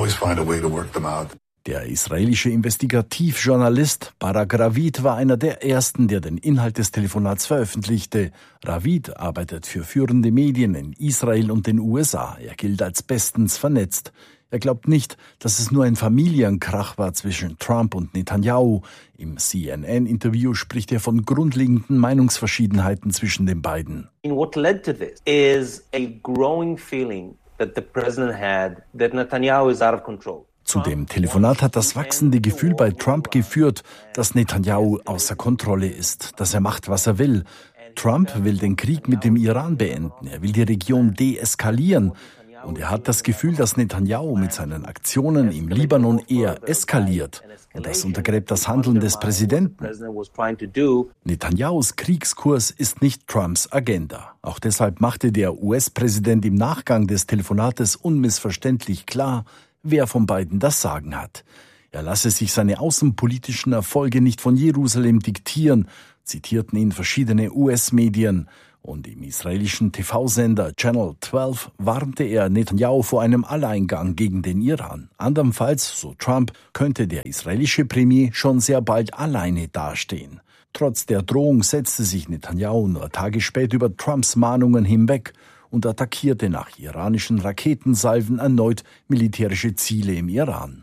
[SPEAKER 14] Der israelische Investigativjournalist Barak Ravid war einer der ersten, der den Inhalt des Telefonats veröffentlichte. Ravid arbeitet für führende Medien in Israel und den USA. Er gilt als bestens vernetzt. Er glaubt nicht, dass es nur ein Familienkrach war zwischen Trump und Netanyahu. Im CNN-Interview spricht er von grundlegenden Meinungsverschiedenheiten zwischen den beiden.
[SPEAKER 15] What led to this is a growing feeling that the president had that Netanyahu is out of control.
[SPEAKER 14] Zu dem Telefonat hat das wachsende Gefühl bei Trump geführt, dass Netanyahu außer Kontrolle ist, dass er macht, was er will. Trump will den Krieg mit dem Iran beenden, er will die Region deeskalieren. Und er hat das Gefühl, dass Netanyahu mit seinen Aktionen im Libanon eher eskaliert. Und das untergräbt das Handeln des Präsidenten. Netanyahus Kriegskurs ist nicht Trumps Agenda. Auch deshalb machte der US-Präsident im Nachgang des Telefonates unmissverständlich klar, wer von beiden das Sagen hat. Er lasse sich seine außenpolitischen Erfolge nicht von Jerusalem diktieren, zitierten ihn verschiedene US-Medien. Und im israelischen TV-Sender Channel 12 warnte er Netanyahu vor einem Alleingang gegen den Iran. Andernfalls, so Trump, könnte der israelische Premier schon sehr bald alleine dastehen. Trotz der Drohung setzte sich Netanyahu nur Tage später über Trumps Mahnungen hinweg und attackierte nach iranischen Raketensalven erneut militärische Ziele im Iran.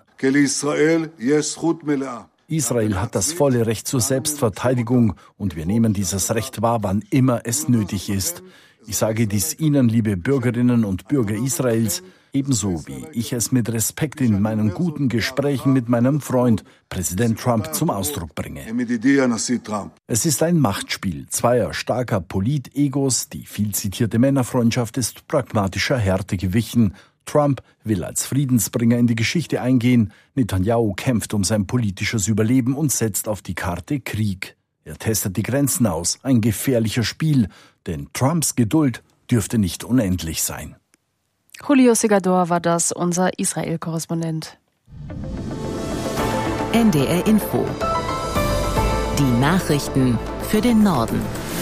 [SPEAKER 14] Israel hat das volle Recht zur Selbstverteidigung und wir nehmen dieses Recht wahr, wann immer es nötig ist. Ich sage dies Ihnen, liebe Bürgerinnen und Bürger Israels, ebenso wie ich es mit Respekt in meinen guten Gesprächen mit meinem Freund, Präsident Trump, zum Ausdruck bringe. Es ist ein Machtspiel zweier starker Politegos. Die viel zitierte Männerfreundschaft ist pragmatischer Härte gewichen. Trump will als Friedensbringer in die Geschichte eingehen. Netanyahu kämpft um sein politisches Überleben und setzt auf die Karte Krieg. Er testet die Grenzen aus. Ein gefährlicher Spiel, denn Trumps Geduld dürfte nicht unendlich sein.
[SPEAKER 1] Julio Segador war das, unser Israel-Korrespondent.
[SPEAKER 5] NDR Info. Die Nachrichten für den Norden.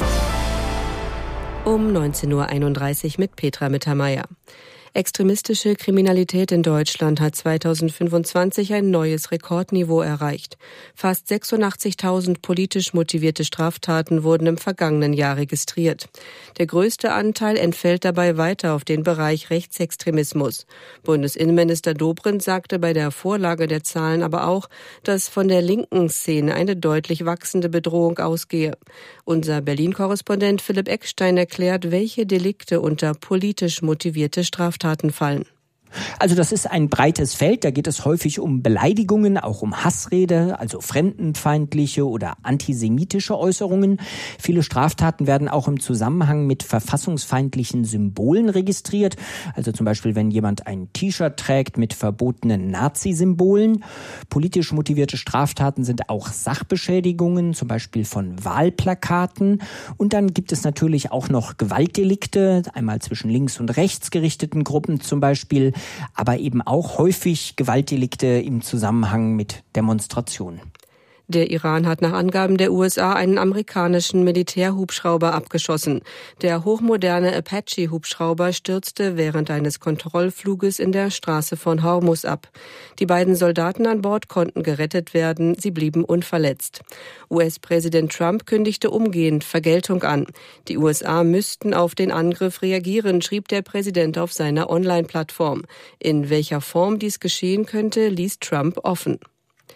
[SPEAKER 16] Um 19.31 Uhr mit Petra Mittermeier. Extremistische Kriminalität in Deutschland hat 2025 ein neues Rekordniveau erreicht. Fast 86.000 politisch motivierte Straftaten wurden im vergangenen Jahr registriert. Der größte Anteil entfällt dabei weiter auf den Bereich Rechtsextremismus. Bundesinnenminister Dobrindt sagte bei der Vorlage der Zahlen aber auch, dass von der linken Szene eine deutlich wachsende Bedrohung ausgehe. Unser Berlin-Korrespondent Philipp Eckstein erklärt, welche Delikte unter politisch motivierte Straftaten fallen.
[SPEAKER 17] Also das ist ein breites Feld, da geht es häufig um Beleidigungen, auch um Hassrede, also fremdenfeindliche oder antisemitische Äußerungen. Viele Straftaten werden auch im Zusammenhang mit verfassungsfeindlichen Symbolen registriert, also zum Beispiel wenn jemand ein T-Shirt trägt mit verbotenen Nazi-Symbolen. Politisch motivierte Straftaten sind auch Sachbeschädigungen, zum Beispiel von Wahlplakaten. Und dann gibt es natürlich auch noch Gewaltdelikte, einmal zwischen links und rechts gerichteten Gruppen zum Beispiel, aber eben auch häufig Gewaltdelikte im Zusammenhang mit Demonstrationen.
[SPEAKER 16] Der Iran hat nach Angaben der USA einen amerikanischen Militärhubschrauber abgeschossen. Der hochmoderne Apache-Hubschrauber stürzte während eines Kontrollfluges in der Straße von Hormuz ab. Die beiden Soldaten an Bord konnten gerettet werden, sie blieben unverletzt. US-Präsident Trump kündigte umgehend Vergeltung an. Die USA müssten auf den Angriff reagieren, schrieb der Präsident auf seiner Online-Plattform. In welcher Form dies geschehen könnte, ließ Trump offen.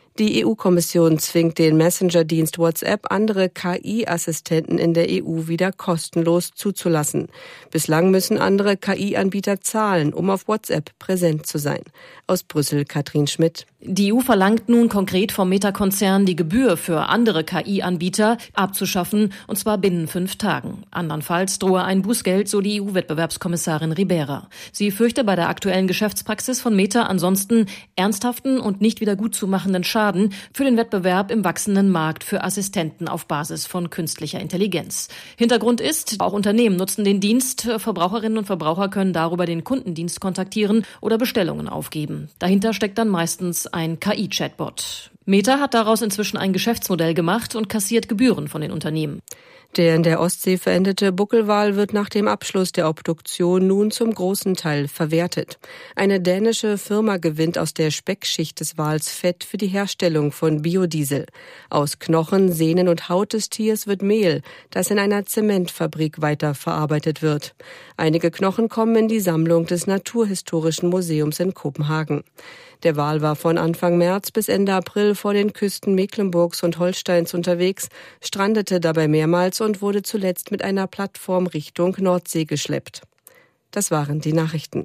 [SPEAKER 16] Die EU-Kommission zwingt den Messenger-Dienst WhatsApp, andere KI-Assistenten in der EU wieder kostenlos zuzulassen. Bislang müssen andere KI-Anbieter zahlen, um auf WhatsApp präsent zu sein. Aus Brüssel Katrin Schmidt.
[SPEAKER 18] Die EU verlangt nun konkret vom Meta-Konzern, die Gebühr für andere KI-Anbieter abzuschaffen, und zwar binnen 5 Tagen. Andernfalls drohe ein Bußgeld, so die EU-Wettbewerbskommissarin Ribera. Sie fürchte bei der aktuellen Geschäftspraxis von Meta ansonsten ernsthaften und nicht wieder gutzumachenden Schaden für den Wettbewerb im wachsenden Markt für Assistenten auf Basis von künstlicher Intelligenz. Hintergrund ist, auch Unternehmen nutzen den Dienst. Verbraucherinnen und Verbraucher können darüber den Kundendienst kontaktieren oder Bestellungen aufgeben. Dahinter steckt dann meistens ein KI-Chatbot. Meta hat daraus inzwischen ein Geschäftsmodell gemacht und kassiert Gebühren von den Unternehmen.
[SPEAKER 16] Der in der Ostsee verendete Buckelwal wird nach dem Abschluss der Obduktion nun zum großen Teil verwertet. Eine dänische Firma gewinnt aus der Speckschicht des Wals Fett für die Herstellung von Biodiesel. Aus Knochen, Sehnen und Haut des Tiers wird Mehl, das in einer Zementfabrik weiterverarbeitet wird. Einige Knochen kommen in die Sammlung des Naturhistorischen Museums in Kopenhagen. Der Wal war von Anfang März bis Ende April vor den Küsten Mecklenburgs und Holsteins unterwegs, strandete dabei mehrmals und wurde zuletzt mit einer Plattform Richtung Nordsee geschleppt. Das waren die Nachrichten.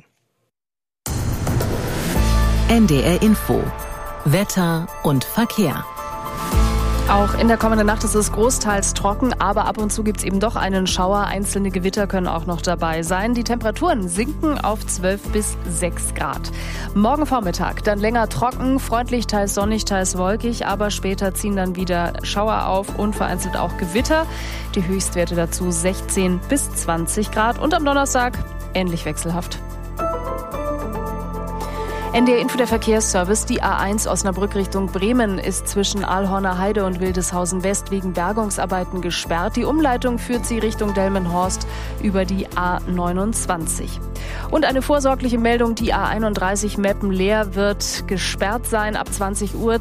[SPEAKER 5] NDR Info. Wetter und Verkehr.
[SPEAKER 1] Auch in der kommenden Nacht ist es großteils trocken, aber ab und zu gibt es eben doch einen Schauer. Einzelne Gewitter können auch noch dabei sein. Die Temperaturen sinken auf 12 bis 6 Grad. Morgen Vormittag dann länger trocken, freundlich, teils sonnig, teils wolkig, aber später ziehen dann wieder Schauer auf und vereinzelt auch Gewitter. Die Höchstwerte dazu 16 bis 20 Grad und am Donnerstag ähnlich wechselhaft. NDR Info, der Verkehrsservice. Die A1 Osnabrück Richtung Bremen ist zwischen Aalhorner Heide und Wildeshausen West wegen Bergungsarbeiten gesperrt. Die Umleitung führt sie Richtung Delmenhorst über die A29. Und eine vorsorgliche Meldung, die A31 Meppen-Leer wird gesperrt sein ab 20 Uhr.